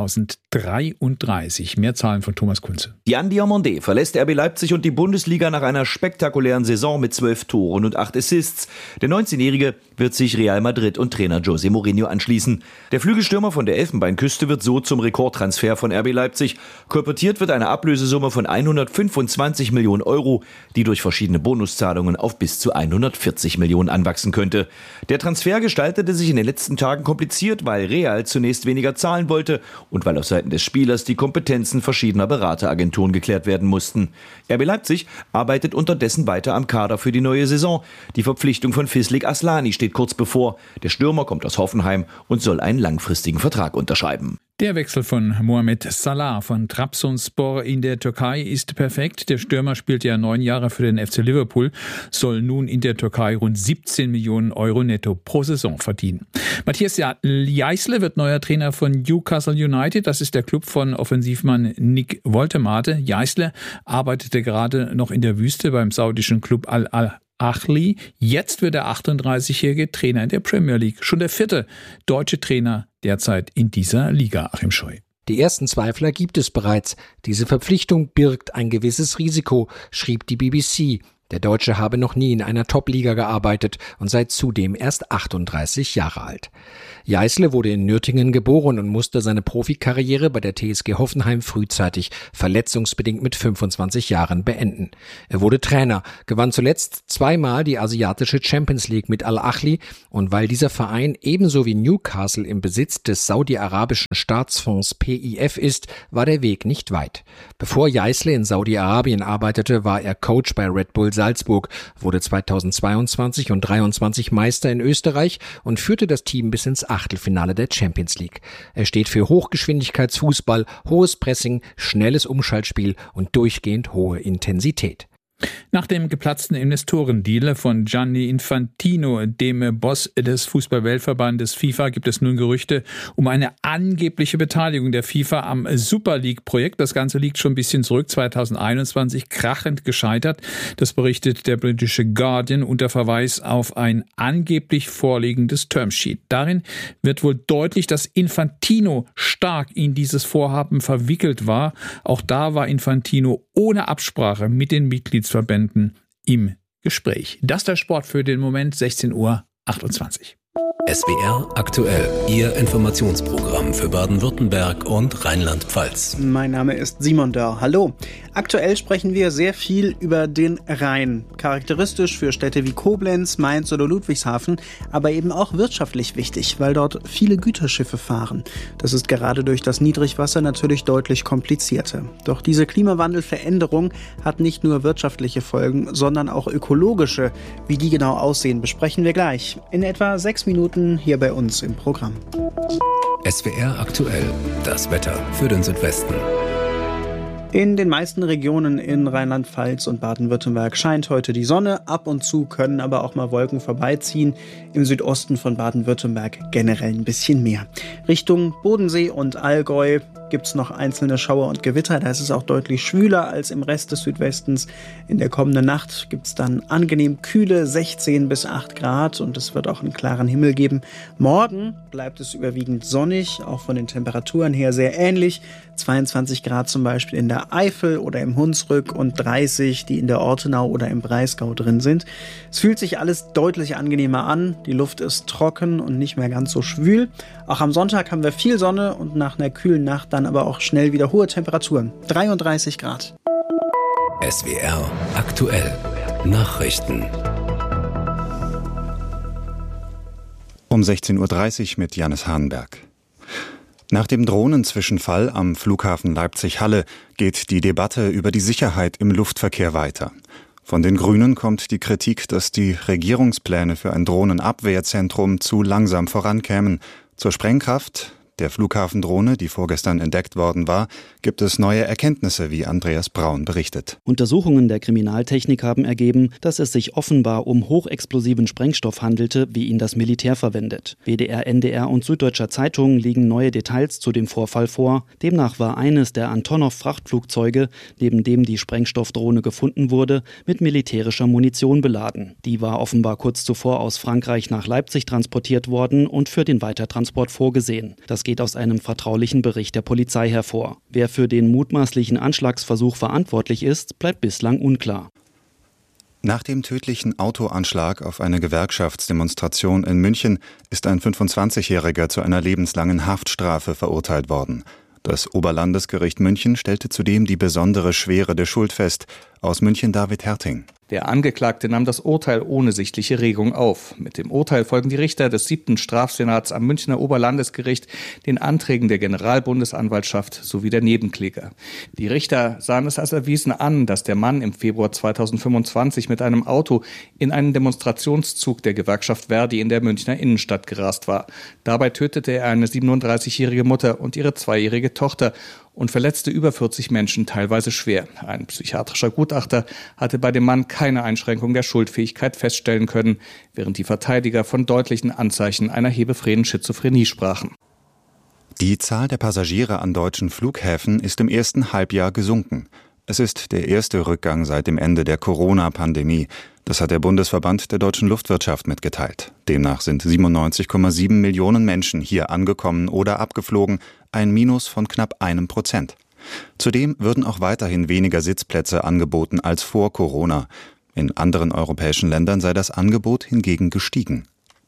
zweitausenddreiunddreißig. Mehr Zahlen von Thomas Kunze. Yann Diomandé verlässt R B Leipzig und die Bundesliga nach einer spektakulären Saison mit zwölf Toren und acht Assists. Der neunzehnjährige wird sich Real Madrid und Trainer José Mourinho anschließen. Der Flügelstürmer von der Elfenbeinküste wird so zum Rekordtransfer von R B Leipzig. Kolportiert wird eine Ablösesumme von hundertfünfundzwanzig Millionen Euro, die durch verschiedene Bonuszahlungen auf bis zu hundertvierzig Millionen anwachsen könnte. Der Transfer gestaltete sich in den letzten Tagen kompliziert, weil Real zunächst weniger zahlen wollte und weil auf Seiten des Spielers die Kompetenzen verschiedener Berateragenturen geklärt werden mussten. R B Leipzig arbeitet unterdessen weiter am Kader für die neue Saison. Die Verpflichtung von Fislik Aslani steht kurz bevor. Der Stürmer kommt aus Hoffenheim und soll einen langfristigen Vertrag unterschreiben. Der Wechsel von Mohamed Salah von Trabzonspor in der Türkei ist perfekt. Der Stürmer spielt ja neun Jahre für den F C Liverpool, soll nun in der Türkei rund siebzehn Millionen Euro netto pro Saison verdienen. Matthias Jeißle wird neuer Trainer von Newcastle United. Das ist der Club von Offensivmann Nick Woltemade. Jeißle arbeitete gerade noch in der Wüste beim saudischen Club Al-Al Al-Ahly. Jetzt wird der achtunddreißigjährige Trainer in der Premier League. Schon der vierte deutsche Trainer derzeit in dieser Liga, Achim Scheu. Die ersten Zweifler gibt es bereits. Diese Verpflichtung birgt ein gewisses Risiko, schrieb die B B C. Der Deutsche habe noch nie in einer Top-Liga gearbeitet und sei zudem erst achtunddreißig Jahre alt. Jeißle wurde in Nürtingen geboren und musste seine Profikarriere bei der T S G Hoffenheim frühzeitig, verletzungsbedingt mit fünfundzwanzig Jahren, beenden. Er wurde Trainer, gewann zuletzt zweimal die asiatische Champions League mit Al-Ahly, und weil dieser Verein ebenso wie Newcastle im Besitz des saudi-arabischen Staatsfonds P I F ist, war der Weg nicht weit. Bevor Jeißle in Saudi-Arabien arbeitete, war er Coach bei Red Bull Salzburg, wurde zweitausendzweiundzwanzig und dreiundzwanzig Meister in Österreich und führte das Team bis ins Achtelfinale der Champions League. Er steht für Hochgeschwindigkeitsfußball, hohes Pressing, schnelles Umschaltspiel und durchgehend hohe Intensität. Nach dem geplatzten Investorendeal von Gianni Infantino, dem Boss des Fußball-Weltverbandes FIFA, gibt es nun Gerüchte um eine angebliche Beteiligung der FIFA am Super League-Projekt. Das Ganze liegt schon ein bisschen zurück, zweitausendeinundzwanzig, krachend gescheitert. Das berichtet der britische Guardian unter Verweis auf ein angeblich vorliegendes Termsheet. Darin wird wohl deutlich, dass Infantino stark in dieses Vorhaben verwickelt war. Auch da war Infantino ohne Absprache mit den Mitgliedstaaten Verbänden im Gespräch. Das ist der Sport für den Moment, sechzehn Uhr achtundzwanzig. S W R aktuell, Ihr Informationsprogramm für Baden-Württemberg und Rheinland-Pfalz. Mein Name ist Simon Dörr. Hallo. Aktuell sprechen wir sehr viel über den Rhein. Charakteristisch für Städte wie Koblenz, Mainz oder Ludwigshafen, aber eben auch wirtschaftlich wichtig, weil dort viele Güterschiffe fahren. Das ist gerade durch das Niedrigwasser natürlich deutlich komplizierter. Doch diese Klimawandelveränderung hat nicht nur wirtschaftliche Folgen, sondern auch ökologische. Wie die genau aussehen, besprechen wir gleich. In etwa sechs Minuten hier bei uns im Programm. S W R aktuell, das Wetter für den Südwesten. In den meisten Regionen in Rheinland-Pfalz und Baden-Württemberg scheint heute die Sonne. Ab und zu können aber auch mal Wolken vorbeiziehen. Im Südosten von Baden-Württemberg generell ein bisschen mehr. Richtung Bodensee und Allgäu gibt es noch einzelne Schauer und Gewitter. Da ist es auch deutlich schwüler als im Rest des Südwestens. In der kommenden Nacht gibt es dann angenehm kühle sechzehn bis acht Grad und es wird auch einen klaren Himmel geben. Morgen bleibt es überwiegend sonnig, auch von den Temperaturen her sehr ähnlich. zweiundzwanzig Grad zum Beispiel in der Eifel oder im Hunsrück und dreißig, die in der Ortenau oder im Breisgau drin sind. Es fühlt sich alles deutlich angenehmer an. Die Luft ist trocken und nicht mehr ganz so schwül. Auch am Sonntag haben wir viel Sonne und nach einer kühlen Nacht dann aber auch schnell wieder hohe Temperaturen. dreiunddreißig Grad. S W R aktuell. Nachrichten. Um sechzehn Uhr dreißig mit Jannis Hahnberg. Nach dem Drohnenzwischenfall am Flughafen Leipzig-Halle geht die Debatte über die Sicherheit im Luftverkehr weiter. Von den Grünen kommt die Kritik, dass die Regierungspläne für ein Drohnenabwehrzentrum zu langsam vorankämen. Zur Sprengkraft der Flughafendrohne, die vorgestern entdeckt worden war, gibt es neue Erkenntnisse, wie Andreas Braun berichtet. Untersuchungen der Kriminaltechnik haben ergeben, dass es sich offenbar um hochexplosiven Sprengstoff handelte, wie ihn das Militär verwendet. W D R, N D R und Süddeutscher Zeitung liegen neue Details zu dem Vorfall vor. Demnach war eines der Antonov-Frachtflugzeuge, neben dem die Sprengstoffdrohne gefunden wurde, mit militärischer Munition beladen. Die war offenbar kurz zuvor aus Frankreich nach Leipzig transportiert worden und für den Weitertransport vorgesehen. Das geht aus einem vertraulichen Bericht der Polizei hervor. Wer für den mutmaßlichen Anschlagsversuch verantwortlich ist, bleibt bislang unklar. Nach dem tödlichen Autoanschlag auf eine Gewerkschaftsdemonstration in München ist ein fünfundzwanzigjähriger zu einer lebenslangen Haftstrafe verurteilt worden. Das Oberlandesgericht München stellte zudem die besondere Schwere der Schuld fest. Aus München David Herting. Der Angeklagte nahm das Urteil ohne sichtliche Regung auf. Mit dem Urteil folgen die Richter des siebten Strafsenats am Münchner Oberlandesgericht den Anträgen der Generalbundesanwaltschaft sowie der Nebenkläger. Die Richter sahen es als erwiesen an, dass der Mann im Februar zweitausendfünfundzwanzig mit einem Auto in einen Demonstrationszug der Gewerkschaft Verdi in der Münchner Innenstadt gerast war. Dabei tötete er eine siebenunddreißigjährige Mutter und ihre zweijährige Tochter und verletzte über vierzig Menschen, teilweise schwer. Ein psychiatrischer Gutachter hatte bei dem Mann keine Einschränkung der Schuldfähigkeit feststellen können, während die Verteidiger von deutlichen Anzeichen einer hebephrenen Schizophrenie sprachen. Die Zahl der Passagiere an deutschen Flughäfen ist im ersten Halbjahr gesunken. Es ist der erste Rückgang seit dem Ende der Corona-Pandemie. Das hat der Bundesverband der deutschen Luftwirtschaft mitgeteilt. Demnach sind siebenundneunzig Komma sieben Millionen Menschen hier angekommen oder abgeflogen, ein Minus von knapp einem Prozent. Zudem würden auch weiterhin weniger Sitzplätze angeboten als vor Corona. In anderen europäischen Ländern sei das Angebot hingegen gestiegen.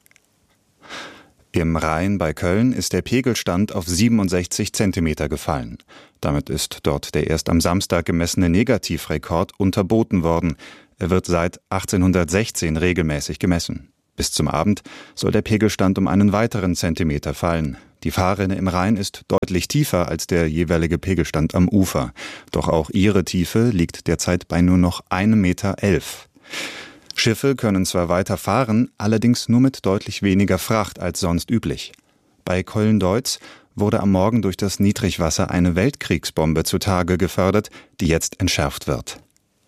Im Rhein bei Köln ist der Pegelstand auf siebenundsechzig Zentimeter gefallen. Damit ist dort der erst am Samstag gemessene Negativrekord unterboten worden. Er wird seit achtzehnhundertsechzehn regelmäßig gemessen. Bis zum Abend soll der Pegelstand um einen weiteren Zentimeter fallen. Die Fahrrinne im Rhein ist deutlich tiefer als der jeweilige Pegelstand am Ufer. Doch auch ihre Tiefe liegt derzeit bei nur noch einem Meter elf. Schiffe können zwar weiter fahren, allerdings nur mit deutlich weniger Fracht als sonst üblich. Bei Köln-Deutz wurde am Morgen durch das Niedrigwasser eine Weltkriegsbombe zutage gefördert, die jetzt entschärft wird.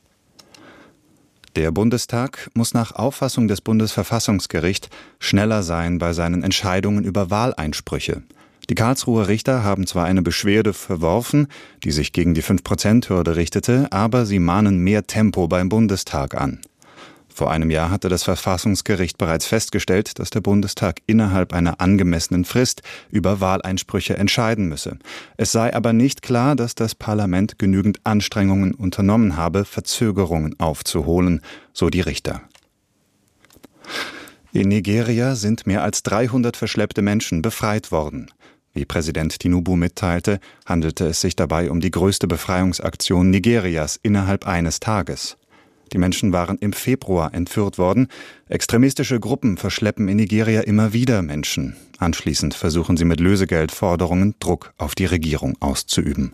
Der Bundestag muss nach Auffassung des Bundesverfassungsgerichts schneller sein bei seinen Entscheidungen über Wahleinsprüche. Die Karlsruher Richter haben zwar eine Beschwerde verworfen, die sich gegen die fünf Prozent Hürde richtete, aber sie mahnen mehr Tempo beim Bundestag an. Vor einem Jahr hatte das Verfassungsgericht bereits festgestellt, dass der Bundestag innerhalb einer angemessenen Frist über Wahleinsprüche entscheiden müsse. Es sei aber nicht klar, dass das Parlament genügend Anstrengungen unternommen habe, Verzögerungen aufzuholen, so die Richter. In Nigeria sind mehr als dreihundert verschleppte Menschen befreit worden. Wie Präsident Tinubu mitteilte, handelte es sich dabei um die größte Befreiungsaktion Nigerias innerhalb eines Tages. Die Menschen waren im Februar entführt worden. Extremistische Gruppen verschleppen in Nigeria immer wieder Menschen. Anschließend versuchen sie mit Lösegeldforderungen Druck auf die Regierung auszuüben.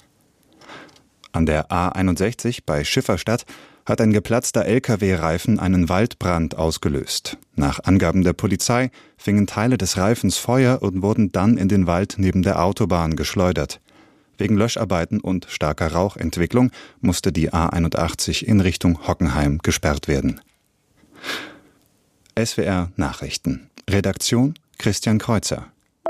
An der A einundsechzig bei Schifferstadt hat ein geplatzter L K W-Reifen einen Waldbrand ausgelöst. Nach Angaben der Polizei fingen Teile des Reifens Feuer und wurden dann in den Wald neben der Autobahn geschleudert. Wegen Löscharbeiten und starker Rauchentwicklung musste die A einundachtzig in Richtung Hockenheim gesperrt werden. S W R Nachrichten. Redaktion Christian Kreuzer.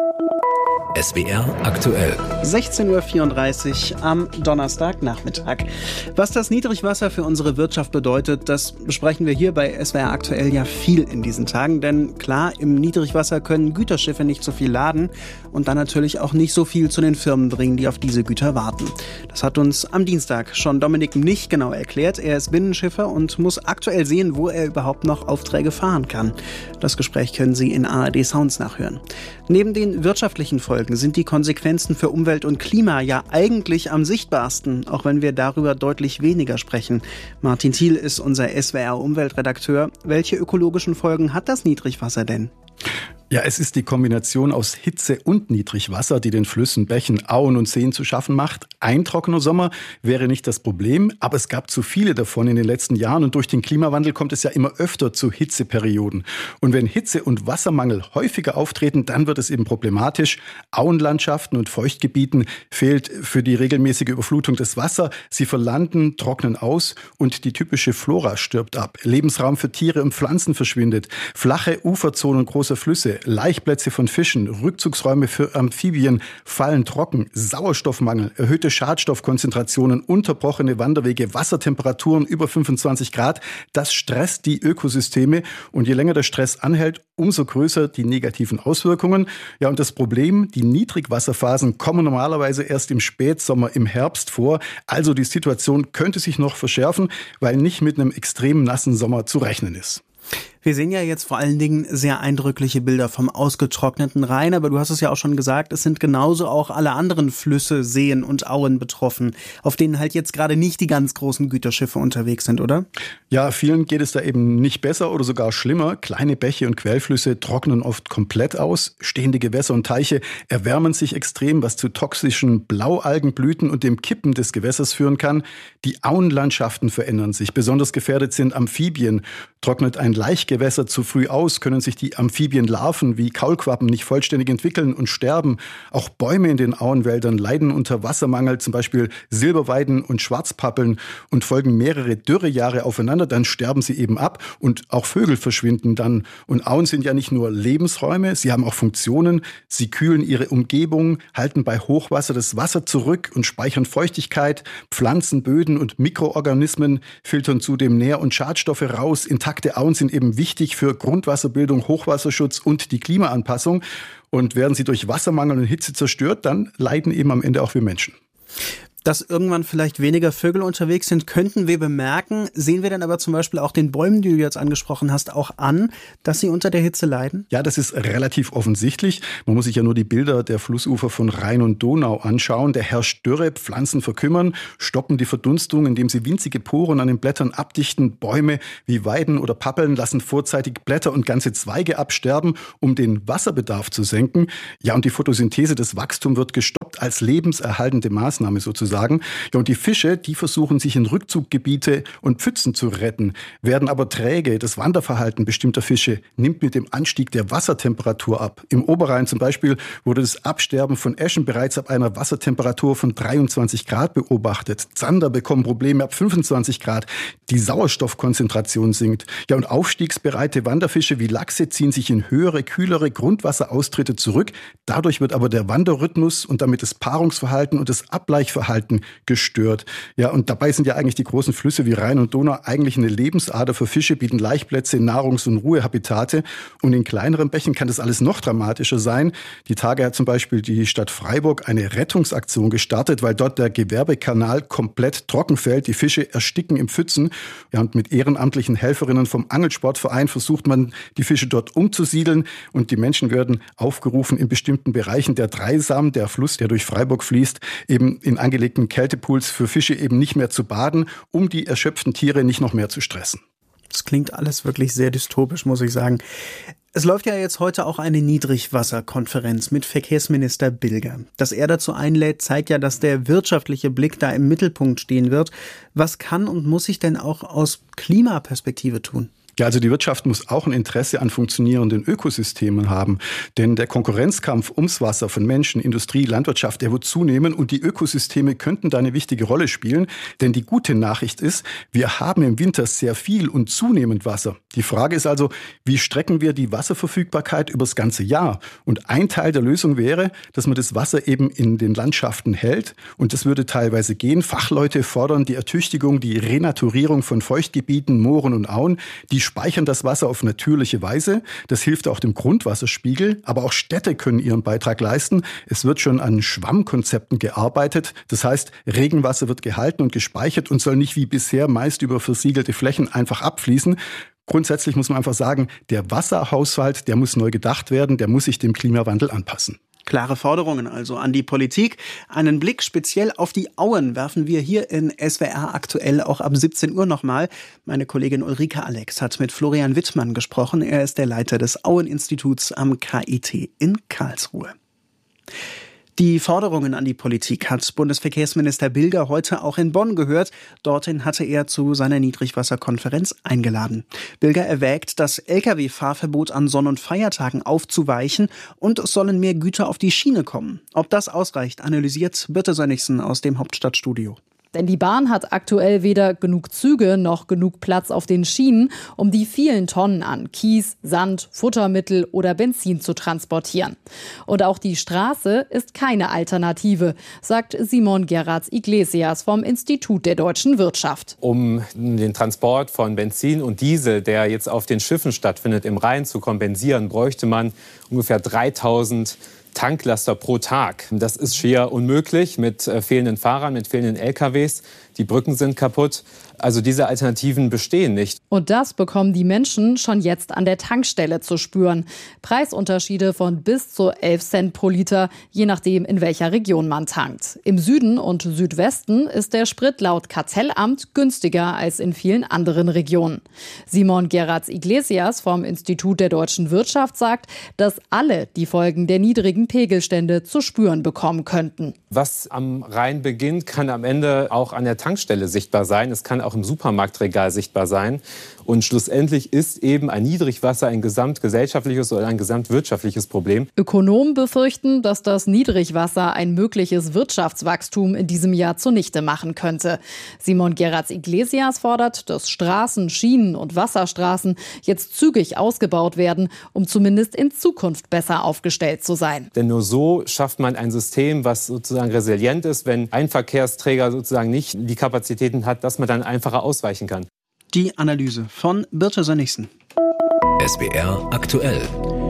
S W R aktuell. sechzehn Uhr vierunddreißig am Donnerstagnachmittag. Was das Niedrigwasser für unsere Wirtschaft bedeutet, das besprechen wir hier bei S W R aktuell ja viel in diesen Tagen. Denn klar, im Niedrigwasser können Güterschiffe nicht so viel laden und dann natürlich auch nicht so viel zu den Firmen bringen, die auf diese Güter warten. Das hat uns am Dienstag schon Dominik nicht genau erklärt. Er ist Binnenschiffer und muss aktuell sehen, wo er überhaupt noch Aufträge fahren kann. Das Gespräch können Sie in A R D Sounds nachhören. Neben den wirtschaftlichen Folgen sind die Konsequenzen für Umwelt und Klima ja eigentlich am sichtbarsten, auch wenn wir darüber deutlich weniger sprechen. Martin Thiel ist unser S W R-Umweltredakteur. Welche ökologischen Folgen hat das Niedrigwasser denn? Ja, es ist die Kombination aus Hitze und Niedrigwasser, die den Flüssen, Bächen, Auen und Seen zu schaffen macht. Ein trockener Sommer wäre nicht das Problem, aber es gab zu viele davon in den letzten Jahren und durch den Klimawandel kommt es ja immer öfter zu Hitzeperioden. Und wenn Hitze- und Wassermangel häufiger auftreten, dann wird es eben problematisch. Auenlandschaften und Feuchtgebieten fehlt für die regelmäßige Überflutung des Wassers. Sie verlanden, trocknen aus und die typische Flora stirbt ab. Lebensraum für Tiere und Pflanzen verschwindet. Flache Uferzonen großer Flüsse, Laichplätze von Fischen, Rückzugsräume für Amphibien fallen trocken, Sauerstoffmangel, erhöhte Schadstoffkonzentrationen, unterbrochene Wanderwege, Wassertemperaturen über fünfundzwanzig Grad. Das stresst die Ökosysteme und je länger der Stress anhält, umso größer die negativen Auswirkungen. Ja, und das Problem, die Niedrigwasserphasen kommen normalerweise erst im Spätsommer, im Herbst vor. Also die Situation könnte sich noch verschärfen, weil nicht mit einem extrem nassen Sommer zu rechnen ist. Wir sehen ja jetzt vor allen Dingen sehr eindrückliche Bilder vom ausgetrockneten Rhein, aber du hast es ja auch schon gesagt, es sind genauso auch alle anderen Flüsse, Seen und Auen betroffen, auf denen halt jetzt gerade nicht die ganz großen Güterschiffe unterwegs sind, oder? Ja, vielen geht es da eben nicht besser oder sogar schlimmer. Kleine Bäche und Quellflüsse trocknen oft komplett aus. Stehende Gewässer und Teiche erwärmen sich extrem, was zu toxischen Blaualgenblüten und dem Kippen des Gewässers führen kann. Die Auenlandschaften verändern sich. Besonders gefährdet sind Amphibien. Trocknet ein leicht Laichgewässer zu früh aus, können sich die Amphibienlarven wie Kaulquappen nicht vollständig entwickeln und sterben. Auch Bäume in den Auenwäldern leiden unter Wassermangel, zum Beispiel Silberweiden und Schwarzpappeln, und folgen mehrere Dürrejahre aufeinander, dann sterben sie eben ab und auch Vögel verschwinden dann. Und Auen sind ja nicht nur Lebensräume, sie haben auch Funktionen. Sie kühlen ihre Umgebung, halten bei Hochwasser das Wasser zurück und speichern Feuchtigkeit. Pflanzen, Böden und Mikroorganismen filtern zudem Nähr- und Schadstoffe raus. Intakte Auen sind eben wichtig für Grundwasserbildung, Hochwasserschutz und die Klimaanpassung. Und werden sie durch Wassermangel und Hitze zerstört, dann leiden eben am Ende auch wir Menschen. Dass irgendwann vielleicht weniger Vögel unterwegs sind, könnten wir bemerken. Sehen wir dann aber zum Beispiel auch den Bäumen, die du jetzt angesprochen hast, auch an, dass sie unter der Hitze leiden? Ja, das ist relativ offensichtlich. Man muss sich ja nur die Bilder der Flussufer von Rhein und Donau anschauen. Da herrscht Dürre, Pflanzen verkümmern, stoppen die Verdunstung, indem sie winzige Poren an den Blättern abdichten. Bäume wie Weiden oder Pappeln lassen vorzeitig Blätter und ganze Zweige absterben, um den Wasserbedarf zu senken. Ja, und die Photosynthese, das Wachstum wird gestoppt als lebenserhaltende Maßnahme sozusagen. Sagen. Ja, und die Fische, die versuchen sich in Rückzuggebiete und Pfützen zu retten, werden aber träge. Das Wanderverhalten bestimmter Fische nimmt mit dem Anstieg der Wassertemperatur ab. Im Oberrhein zum Beispiel wurde das Absterben von Äschen bereits ab einer Wassertemperatur von dreiundzwanzig Grad beobachtet. Zander bekommen Probleme ab fünfundzwanzig Grad. Die Sauerstoffkonzentration sinkt. Ja, und aufstiegsbereite Wanderfische wie Lachse ziehen sich in höhere, kühlere Grundwasseraustritte zurück. Dadurch wird aber der Wanderrhythmus und damit das Paarungsverhalten und das Ablaichverhalten gestört. Ja, und dabei sind ja eigentlich die großen Flüsse wie Rhein und Donau eigentlich eine Lebensader für Fische, bieten Laichplätze, Nahrungs- und Ruhehabitate. Und in kleineren Bächen kann das alles noch dramatischer sein. Die Tage hat zum Beispiel die Stadt Freiburg eine Rettungsaktion gestartet, weil dort der Gewerbekanal komplett trocken fällt. Die Fische ersticken im Pfützen. Ja, und mit ehrenamtlichen Helferinnen vom Angelsportverein versucht man, die Fische dort umzusiedeln. Und die Menschen werden aufgerufen, in bestimmten Bereichen der Dreisam, der Fluss, der durch Freiburg fließt, eben in angelegten Kältepools für Fische eben nicht mehr zu baden, um die erschöpften Tiere nicht noch mehr zu stressen. Das klingt alles wirklich sehr dystopisch, muss ich sagen. Es läuft ja jetzt heute auch eine Niedrigwasserkonferenz mit Verkehrsminister Bilger. Dass er dazu einlädt, zeigt ja, dass der wirtschaftliche Blick da im Mittelpunkt stehen wird. Was kann und muss sich denn auch aus Klimaperspektive tun? Ja, also die Wirtschaft muss auch ein Interesse an funktionierenden Ökosystemen haben. Denn der Konkurrenzkampf ums Wasser von Menschen, Industrie, Landwirtschaft, der wird zunehmen und die Ökosysteme könnten da eine wichtige Rolle spielen. Denn die gute Nachricht ist, wir haben im Winter sehr viel und zunehmend Wasser. Die Frage ist also, wie strecken wir die Wasserverfügbarkeit übers ganze Jahr? Und ein Teil der Lösung wäre, dass man das Wasser eben in den Landschaften hält. Und das würde teilweise gehen. Fachleute fordern die Ertüchtigung, die Renaturierung von Feuchtgebieten, Mooren und Auen. Die speichern das Wasser auf natürliche Weise. Das hilft auch dem Grundwasserspiegel. Aber auch Städte können ihren Beitrag leisten. Es wird schon an Schwammkonzepten gearbeitet. Das heißt, Regenwasser wird gehalten und gespeichert und soll nicht wie bisher meist über versiegelte Flächen einfach abfließen. Grundsätzlich muss man einfach sagen, der Wasserhaushalt, der muss neu gedacht werden, der muss sich dem Klimawandel anpassen. Klare Forderungen also an die Politik. Einen Blick speziell auf die Auen werfen wir hier in S W R aktuell auch ab siebzehn Uhr nochmal. Meine Kollegin Ulrike Alex hat mit Florian Wittmann gesprochen. Er ist der Leiter des Aueninstituts am K I T in Karlsruhe. Die Forderungen an die Politik hat Bundesverkehrsminister Bilger heute auch in Bonn gehört. Dorthin hatte er zu seiner Niedrigwasserkonferenz eingeladen. Bilger erwägt, das L K W-Fahrverbot an Sonn- und Feiertagen aufzuweichen und es sollen mehr Güter auf die Schiene kommen. Ob das ausreicht, analysiert Birte Sönnigsen aus dem Hauptstadtstudio. Denn die Bahn hat aktuell weder genug Züge noch genug Platz auf den Schienen, um die vielen Tonnen an Kies, Sand, Futtermittel oder Benzin zu transportieren. Und auch die Straße ist keine Alternative, sagt Simon Gerards Iglesias vom Institut der deutschen Wirtschaft. Um den Transport von Benzin und Diesel, der jetzt auf den Schiffen stattfindet, im Rhein zu kompensieren, bräuchte man ungefähr dreitausend Tanklaster pro Tag. Das ist schier unmöglich mit äh, fehlenden Fahrern, mit fehlenden L K Ws. Die Brücken sind kaputt. Also diese Alternativen bestehen nicht. Und das bekommen die Menschen schon jetzt an der Tankstelle zu spüren. Preisunterschiede von bis zu elf Cent pro Liter, je nachdem, in welcher Region man tankt. Im Süden und Südwesten ist der Sprit laut Kartellamt günstiger als in vielen anderen Regionen. Simon Gerards Iglesias vom Institut der deutschen Wirtschaft sagt, dass alle die Folgen der niedrigen Pegelstände zu spüren bekommen könnten. Was am Rhein beginnt, kann am Ende auch an der Tankstelle sichtbar sein. Es kann auch im Supermarktregal sichtbar sein. Und schlussendlich ist eben ein Niedrigwasser ein gesamtgesellschaftliches oder ein gesamtwirtschaftliches Problem. Ökonomen befürchten, dass das Niedrigwasser ein mögliches Wirtschaftswachstum in diesem Jahr zunichte machen könnte. Simon Geratz-Iglesias fordert, dass Straßen, Schienen und Wasserstraßen jetzt zügig ausgebaut werden, um zumindest in Zukunft besser aufgestellt zu sein. Denn nur so schafft man ein System, was sozusagen resilient ist, wenn ein Verkehrsträger sozusagen nicht die Kapazitäten hat, dass man dann einfacher ausweichen kann. Die Analyse von Birte Sönnigsen. S W R aktuell.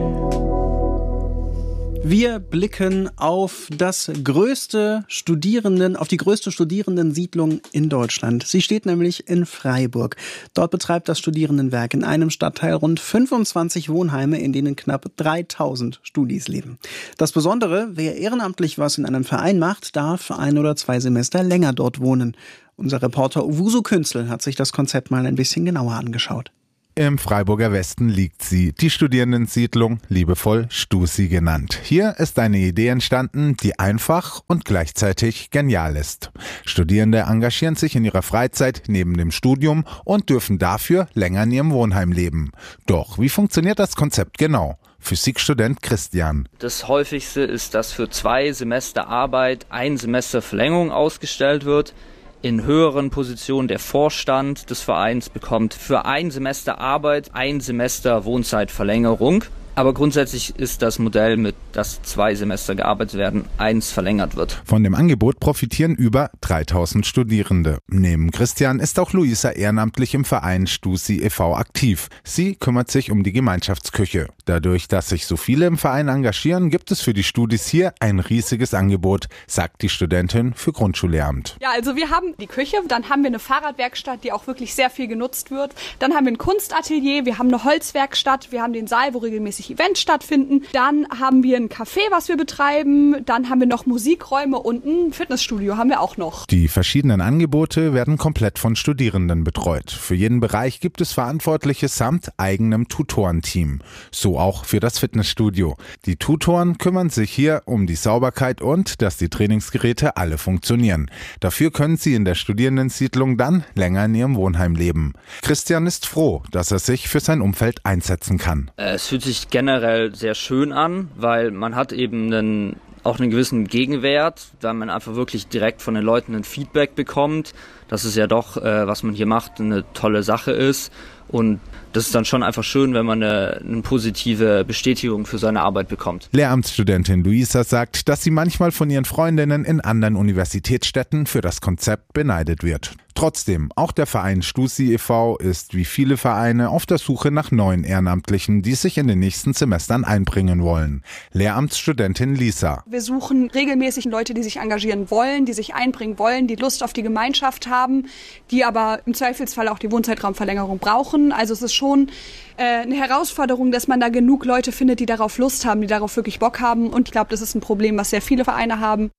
Wir blicken auf das größte Studierenden, auf die größte Studierendensiedlung in Deutschland. Sie steht nämlich in Freiburg. Dort betreibt das Studierendenwerk in einem Stadtteil rund fünfundzwanzig Wohnheime, in denen knapp dreitausend Studis leben. Das Besondere, wer ehrenamtlich was in einem Verein macht, darf ein oder zwei Semester länger dort wohnen. Unser Reporter Owusu Künzel hat sich das Konzept mal ein bisschen genauer angeschaut. Im Freiburger Westen liegt sie, die Studierendensiedlung, liebevoll Stusi genannt. Hier ist eine Idee entstanden, die einfach und gleichzeitig genial ist. Studierende engagieren sich in ihrer Freizeit neben dem Studium und dürfen dafür länger in ihrem Wohnheim leben. Doch wie funktioniert das Konzept genau? Physikstudent Christian. Das häufigste ist, dass für zwei Semester Arbeit ein Semester Verlängerung ausgestellt wird. In höheren Positionen der Vorstand des Vereins bekommt für ein Semester Arbeit ein Semester Wohnzeitverlängerung. Aber grundsätzlich ist das Modell, mit dass zwei Semester gearbeitet werden, eins verlängert wird. Von dem Angebot profitieren über dreitausend Studierende. Neben Christian ist auch Luisa ehrenamtlich im Verein Stusi e V aktiv. Sie kümmert sich um die Gemeinschaftsküche. Dadurch, dass sich so viele im Verein engagieren, gibt es für die Studis hier ein riesiges Angebot, sagt die Studentin für Grundschullehramt. Ja, also wir haben die Küche, dann haben wir eine Fahrradwerkstatt, die auch wirklich sehr viel genutzt wird. Dann haben wir ein Kunstatelier, wir haben eine Holzwerkstatt, wir haben den Saal, wo regelmäßig Events stattfinden. Dann haben wir ein Café, was wir betreiben. Dann haben wir noch Musikräume und ein Fitnessstudio haben wir auch noch. Die verschiedenen Angebote werden komplett von Studierenden betreut. Für jeden Bereich gibt es Verantwortliche samt eigenem Tutorenteam. So auch für das Fitnessstudio. Die Tutoren kümmern sich hier um die Sauberkeit und dass die Trainingsgeräte alle funktionieren. Dafür können sie in der Studierendensiedlung dann länger in ihrem Wohnheim leben. Christian ist froh, dass er sich für sein Umfeld einsetzen kann. Es fühlt sich generell sehr schön an, weil man hat eben einen, auch einen gewissen Gegenwert, weil man einfach wirklich direkt von den Leuten ein Feedback bekommt, dass es ja doch, äh, was man hier macht, eine tolle Sache ist. Und das ist dann schon einfach schön, wenn man eine, eine positive Bestätigung für seine Arbeit bekommt. Lehramtsstudentin Luisa sagt, dass sie manchmal von ihren Freundinnen in anderen Universitätsstädten für das Konzept beneidet wird. Trotzdem, auch der Verein Stusi e V ist wie viele Vereine auf der Suche nach neuen Ehrenamtlichen, die sich in den nächsten Semestern einbringen wollen. Lehramtsstudentin Lisa. Wir suchen regelmäßig Leute, die sich engagieren wollen, die sich einbringen wollen, die Lust auf die Gemeinschaft haben, die aber im Zweifelsfall auch die Wohnzeitraumverlängerung brauchen. Also es ist schon äh, eine Herausforderung, dass man da genug Leute findet, die darauf Lust haben, die darauf wirklich Bock haben. Und ich glaube, das ist ein Problem, was sehr viele Vereine haben.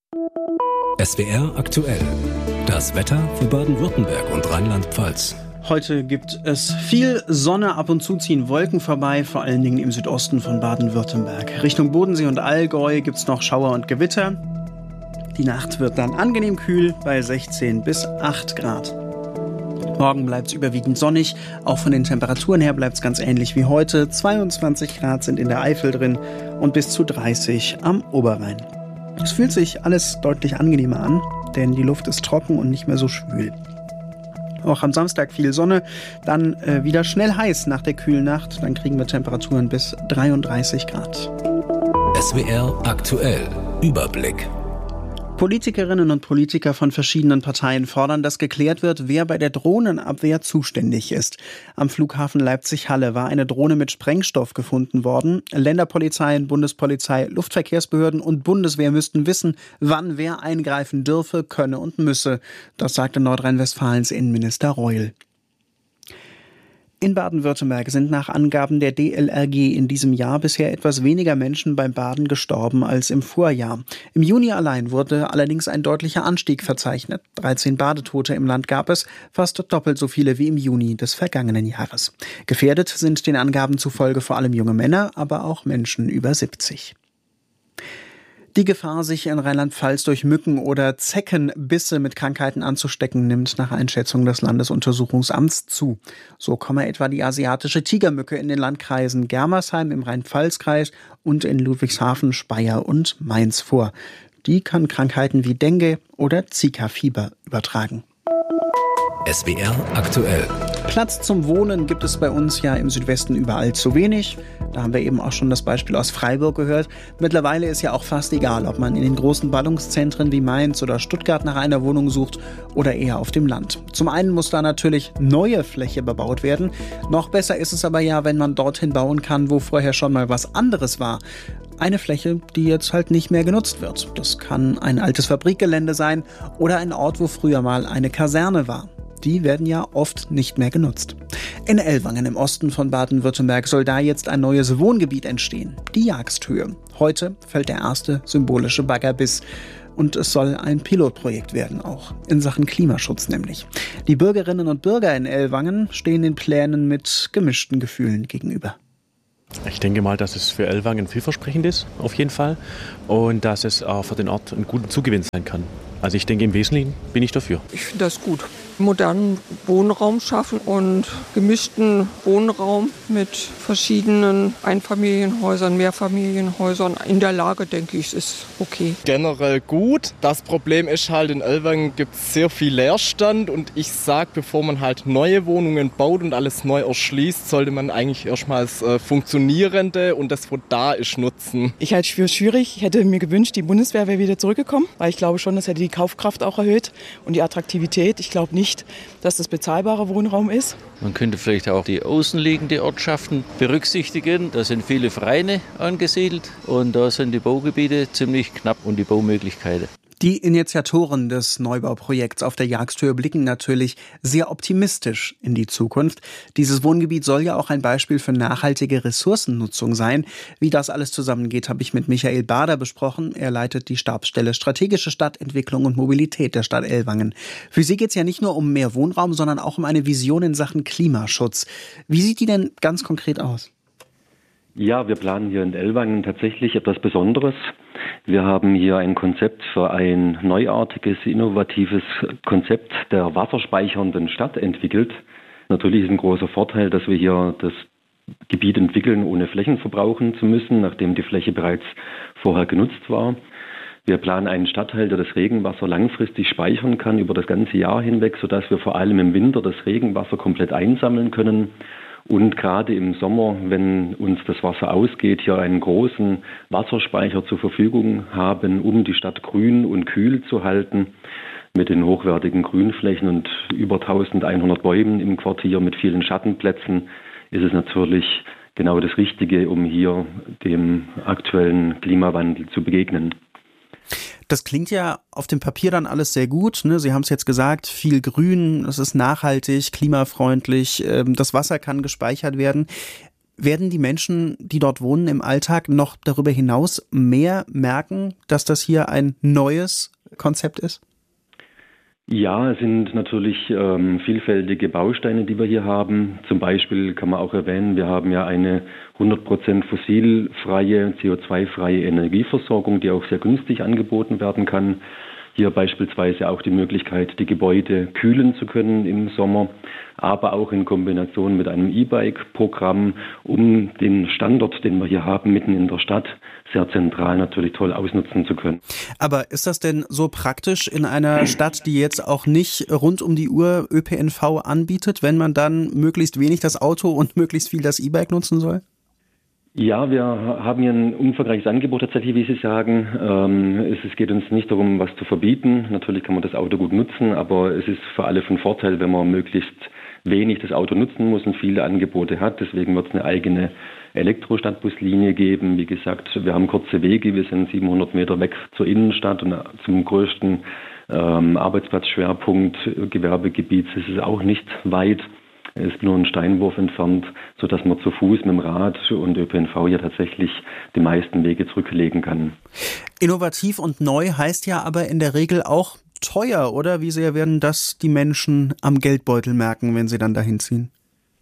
S W R aktuell. Das Wetter für Baden-Württemberg und Rheinland-Pfalz. Heute gibt es viel Sonne, ab und zu ziehen Wolken vorbei, vor allen Dingen im Südosten von Baden-Württemberg. Richtung Bodensee und Allgäu gibt es noch Schauer und Gewitter. Die Nacht wird dann angenehm kühl bei sechzehn bis acht Grad. Morgen bleibt es überwiegend sonnig. Auch von den Temperaturen her bleibt es ganz ähnlich wie heute. zweiundzwanzig Grad sind in der Eifel drin und bis zu dreißig am Oberrhein. Es fühlt sich alles deutlich angenehmer an, denn die Luft ist trocken und nicht mehr so schwül. Auch am Samstag viel Sonne, dann äh, wieder schnell heiß nach der kühlen Nacht. Dann kriegen wir Temperaturen bis dreiunddreißig Grad. S W R aktuell. Überblick. Politikerinnen und Politiker von verschiedenen Parteien fordern, dass geklärt wird, wer bei der Drohnenabwehr zuständig ist. Am Flughafen Leipzig-Halle war eine Drohne mit Sprengstoff gefunden worden. Länderpolizeien, Bundespolizei, Luftverkehrsbehörden und Bundeswehr müssten wissen, wann wer eingreifen dürfe, könne und müsse. Das sagte Nordrhein-Westfalens Innenminister Reul. In Baden-Württemberg sind nach Angaben der D L R G in diesem Jahr bisher etwas weniger Menschen beim Baden gestorben als im Vorjahr. Im Juni allein wurde allerdings ein deutlicher Anstieg verzeichnet. dreizehn Badetote im Land gab es, fast doppelt so viele wie im Juni des vergangenen Jahres. Gefährdet sind den Angaben zufolge vor allem junge Männer, aber auch Menschen über siebzig. Die Gefahr, sich in Rheinland-Pfalz durch Mücken oder Zeckenbisse mit Krankheiten anzustecken, nimmt nach Einschätzung des Landesuntersuchungsamts zu. So komme etwa die asiatische Tigermücke in den Landkreisen Germersheim im Rhein-Pfalz-Kreis und in Ludwigshafen, Speyer und Mainz vor. Die kann Krankheiten wie Dengue oder Zika-Fieber übertragen. S W R aktuell. Platz zum Wohnen gibt es bei uns ja im Südwesten überall zu wenig. Da haben wir eben auch schon das Beispiel aus Freiburg gehört. Mittlerweile ist ja auch fast egal, ob man in den großen Ballungszentren wie Mainz oder Stuttgart nach einer Wohnung sucht oder eher auf dem Land. Zum einen muss da natürlich neue Fläche bebaut werden. Noch besser ist es aber ja, wenn man dorthin bauen kann, wo vorher schon mal was anderes war. Eine Fläche, die jetzt halt nicht mehr genutzt wird. Das kann ein altes Fabrikgelände sein oder ein Ort, wo früher mal eine Kaserne war. Die werden ja oft nicht mehr genutzt. In Ellwangen im Osten von Baden-Württemberg soll da jetzt ein neues Wohngebiet entstehen, die Jagshöhe. Heute fällt der erste symbolische Baggerbiss. Und es soll ein Pilotprojekt werden, auch in Sachen Klimaschutz nämlich. Die Bürgerinnen und Bürger in Ellwangen stehen den Plänen mit gemischten Gefühlen gegenüber. Ich denke mal, dass es für Ellwangen vielversprechend ist, auf jeden Fall. Und dass es auch für den Ort ein guter Zugewinn sein kann. Also ich denke, im Wesentlichen bin ich dafür. Ich finde das gut. Modernen Wohnraum schaffen und gemischten Wohnraum mit verschiedenen Einfamilienhäusern, Mehrfamilienhäusern. In der Lage, denke ich, ist okay. Generell gut. Das Problem ist halt, in Ellwangen gibt es sehr viel Leerstand. Und ich sage, bevor man halt neue Wohnungen baut und alles neu erschließt, sollte man eigentlich erstmals äh, funktionierende und das, was da ist, nutzen. Ich halte es für schwierig. Ich hätte mir gewünscht, die Bundeswehr wäre wieder zurückgekommen, weil ich glaube schon, das hätte die Kaufkraft auch erhöht und die Attraktivität. Ich glaube nicht, dass das bezahlbarer Wohnraum ist. Man könnte vielleicht auch die außenliegenden Ortschaften berücksichtigen. Da sind viele Vereine angesiedelt und da sind die Baugebiete ziemlich knapp und die Baumöglichkeiten. Die Initiatoren des Neubauprojekts auf der Jagshöhe blicken natürlich sehr optimistisch in die Zukunft. Dieses Wohngebiet soll ja auch ein Beispiel für nachhaltige Ressourcennutzung sein. Wie das alles zusammengeht, habe ich mit Michael Bader besprochen. Er leitet die Stabsstelle Strategische Stadtentwicklung und Mobilität der Stadt Ellwangen. Für Sie geht es ja nicht nur um mehr Wohnraum, sondern auch um eine Vision in Sachen Klimaschutz. Wie sieht die denn ganz konkret aus? Ja, wir planen hier in Ellwangen tatsächlich etwas Besonderes. Wir haben hier ein Konzept für ein neuartiges, innovatives Konzept der wasserspeichernden Stadt entwickelt. Natürlich ist ein großer Vorteil, dass wir hier das Gebiet entwickeln, ohne Flächen verbrauchen zu müssen, nachdem die Fläche bereits vorher genutzt war. Wir planen einen Stadtteil, der das Regenwasser langfristig speichern kann über das ganze Jahr hinweg, sodass wir vor allem im Winter das Regenwasser komplett einsammeln können. Und gerade im Sommer, wenn uns das Wasser ausgeht, hier einen großen Wasserspeicher zur Verfügung haben, um die Stadt grün und kühl zu halten, mit den hochwertigen Grünflächen und über eintausendeinhundert Bäumen im Quartier mit vielen Schattenplätzen, ist es natürlich genau das Richtige, um hier dem aktuellen Klimawandel zu begegnen. Das klingt ja auf dem Papier dann alles sehr gut, ne? Sie haben es jetzt gesagt, viel Grün, es ist nachhaltig, klimafreundlich, das Wasser kann gespeichert werden. Werden die Menschen, die dort wohnen, im Alltag noch darüber hinaus mehr merken, dass das hier ein neues Konzept ist? Ja, es sind natürlich ähm, vielfältige Bausteine, die wir hier haben. Zum Beispiel kann man auch erwähnen, wir haben ja eine hundert Prozent fossilfreie, C O zwei freie Energieversorgung, die auch sehr günstig angeboten werden kann. Hier beispielsweise auch die Möglichkeit, die Gebäude kühlen zu können im Sommer, aber auch in Kombination mit einem E-Bike-Programm, um den Standort, den wir hier haben, mitten in der Stadt, sehr zentral natürlich toll ausnutzen zu können. Aber ist das denn so praktisch in einer Stadt, die jetzt auch nicht rund um die Uhr Ö P N V anbietet, wenn man dann möglichst wenig das Auto und möglichst viel das E-Bike nutzen soll? Ja, wir haben hier ein umfangreiches Angebot tatsächlich, wie Sie sagen. Ähm, es, es geht uns nicht darum, was zu verbieten. Natürlich kann man das Auto gut nutzen, aber es ist für alle von Vorteil, wenn man möglichst wenig das Auto nutzen muss und viele Angebote hat. Deswegen wird es eine eigene Elektro-Stadtbuslinie geben. Wie gesagt, wir haben kurze Wege. Wir sind siebenhundert Meter weg zur Innenstadt und zum größten ähm, Arbeitsplatzschwerpunkt Gewerbegebiets ist es auch nicht weit. Es ist nur ein Steinwurf entfernt, sodass man zu Fuß mit dem Rad und Ö P N V ja tatsächlich die meisten Wege zurücklegen kann. Innovativ und neu heißt ja aber in der Regel auch teuer, oder? Wie sehr werden das die Menschen am Geldbeutel merken, wenn sie dann dahin ziehen?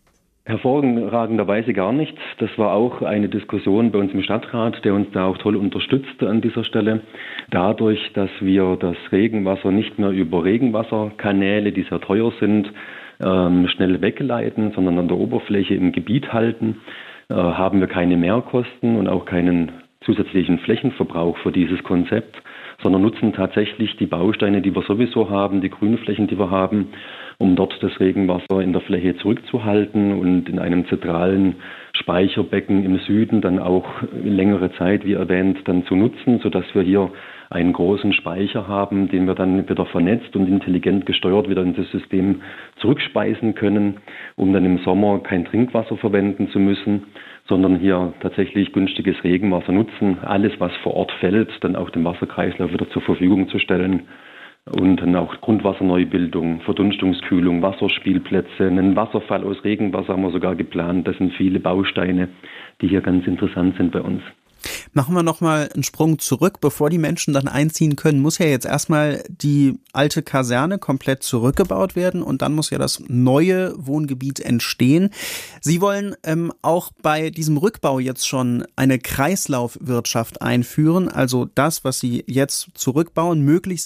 Hervorragenderweise gar nicht. Das war auch eine Diskussion bei uns im Stadtrat, der uns da auch toll unterstützt an dieser Stelle. Dadurch, dass wir das Regenwasser nicht mehr über Regenwasserkanäle, die sehr teuer sind, ähm, schnell wegleiten, sondern an der Oberfläche im Gebiet halten, äh, haben wir keine Mehrkosten und auch keinen zusätzlichen Flächenverbrauch für dieses Konzept, sondern nutzen tatsächlich die Bausteine, die wir sowieso haben, die Grünflächen, die wir haben, um dort das Regenwasser in der Fläche zurückzuhalten und in einem zentralen Speicherbecken im Süden dann auch längere Zeit, wie erwähnt, dann zu nutzen, sodass wir hier einen großen Speicher haben, den wir dann wieder vernetzt und intelligent gesteuert wieder in das System zurückspeisen können, um dann im Sommer kein Trinkwasser verwenden zu müssen, sondern hier tatsächlich günstiges Regenwasser nutzen, alles, was vor Ort fällt, dann auch dem Wasserkreislauf wieder zur Verfügung zu stellen. Und dann auch Grundwasserneubildung, Verdunstungskühlung, Wasserspielplätze, einen Wasserfall aus Regenwasser haben wir sogar geplant. Das sind viele Bausteine, die hier ganz interessant sind bei uns. Machen wir nochmal einen Sprung zurück. Bevor die Menschen dann einziehen können, muss ja jetzt erstmal die alte Kaserne komplett zurückgebaut werden und dann muss ja das neue Wohngebiet entstehen. Sie wollen ähm, auch bei diesem Rückbau jetzt schon eine Kreislaufwirtschaft einführen, also das, was Sie jetzt zurückbauen, möglichst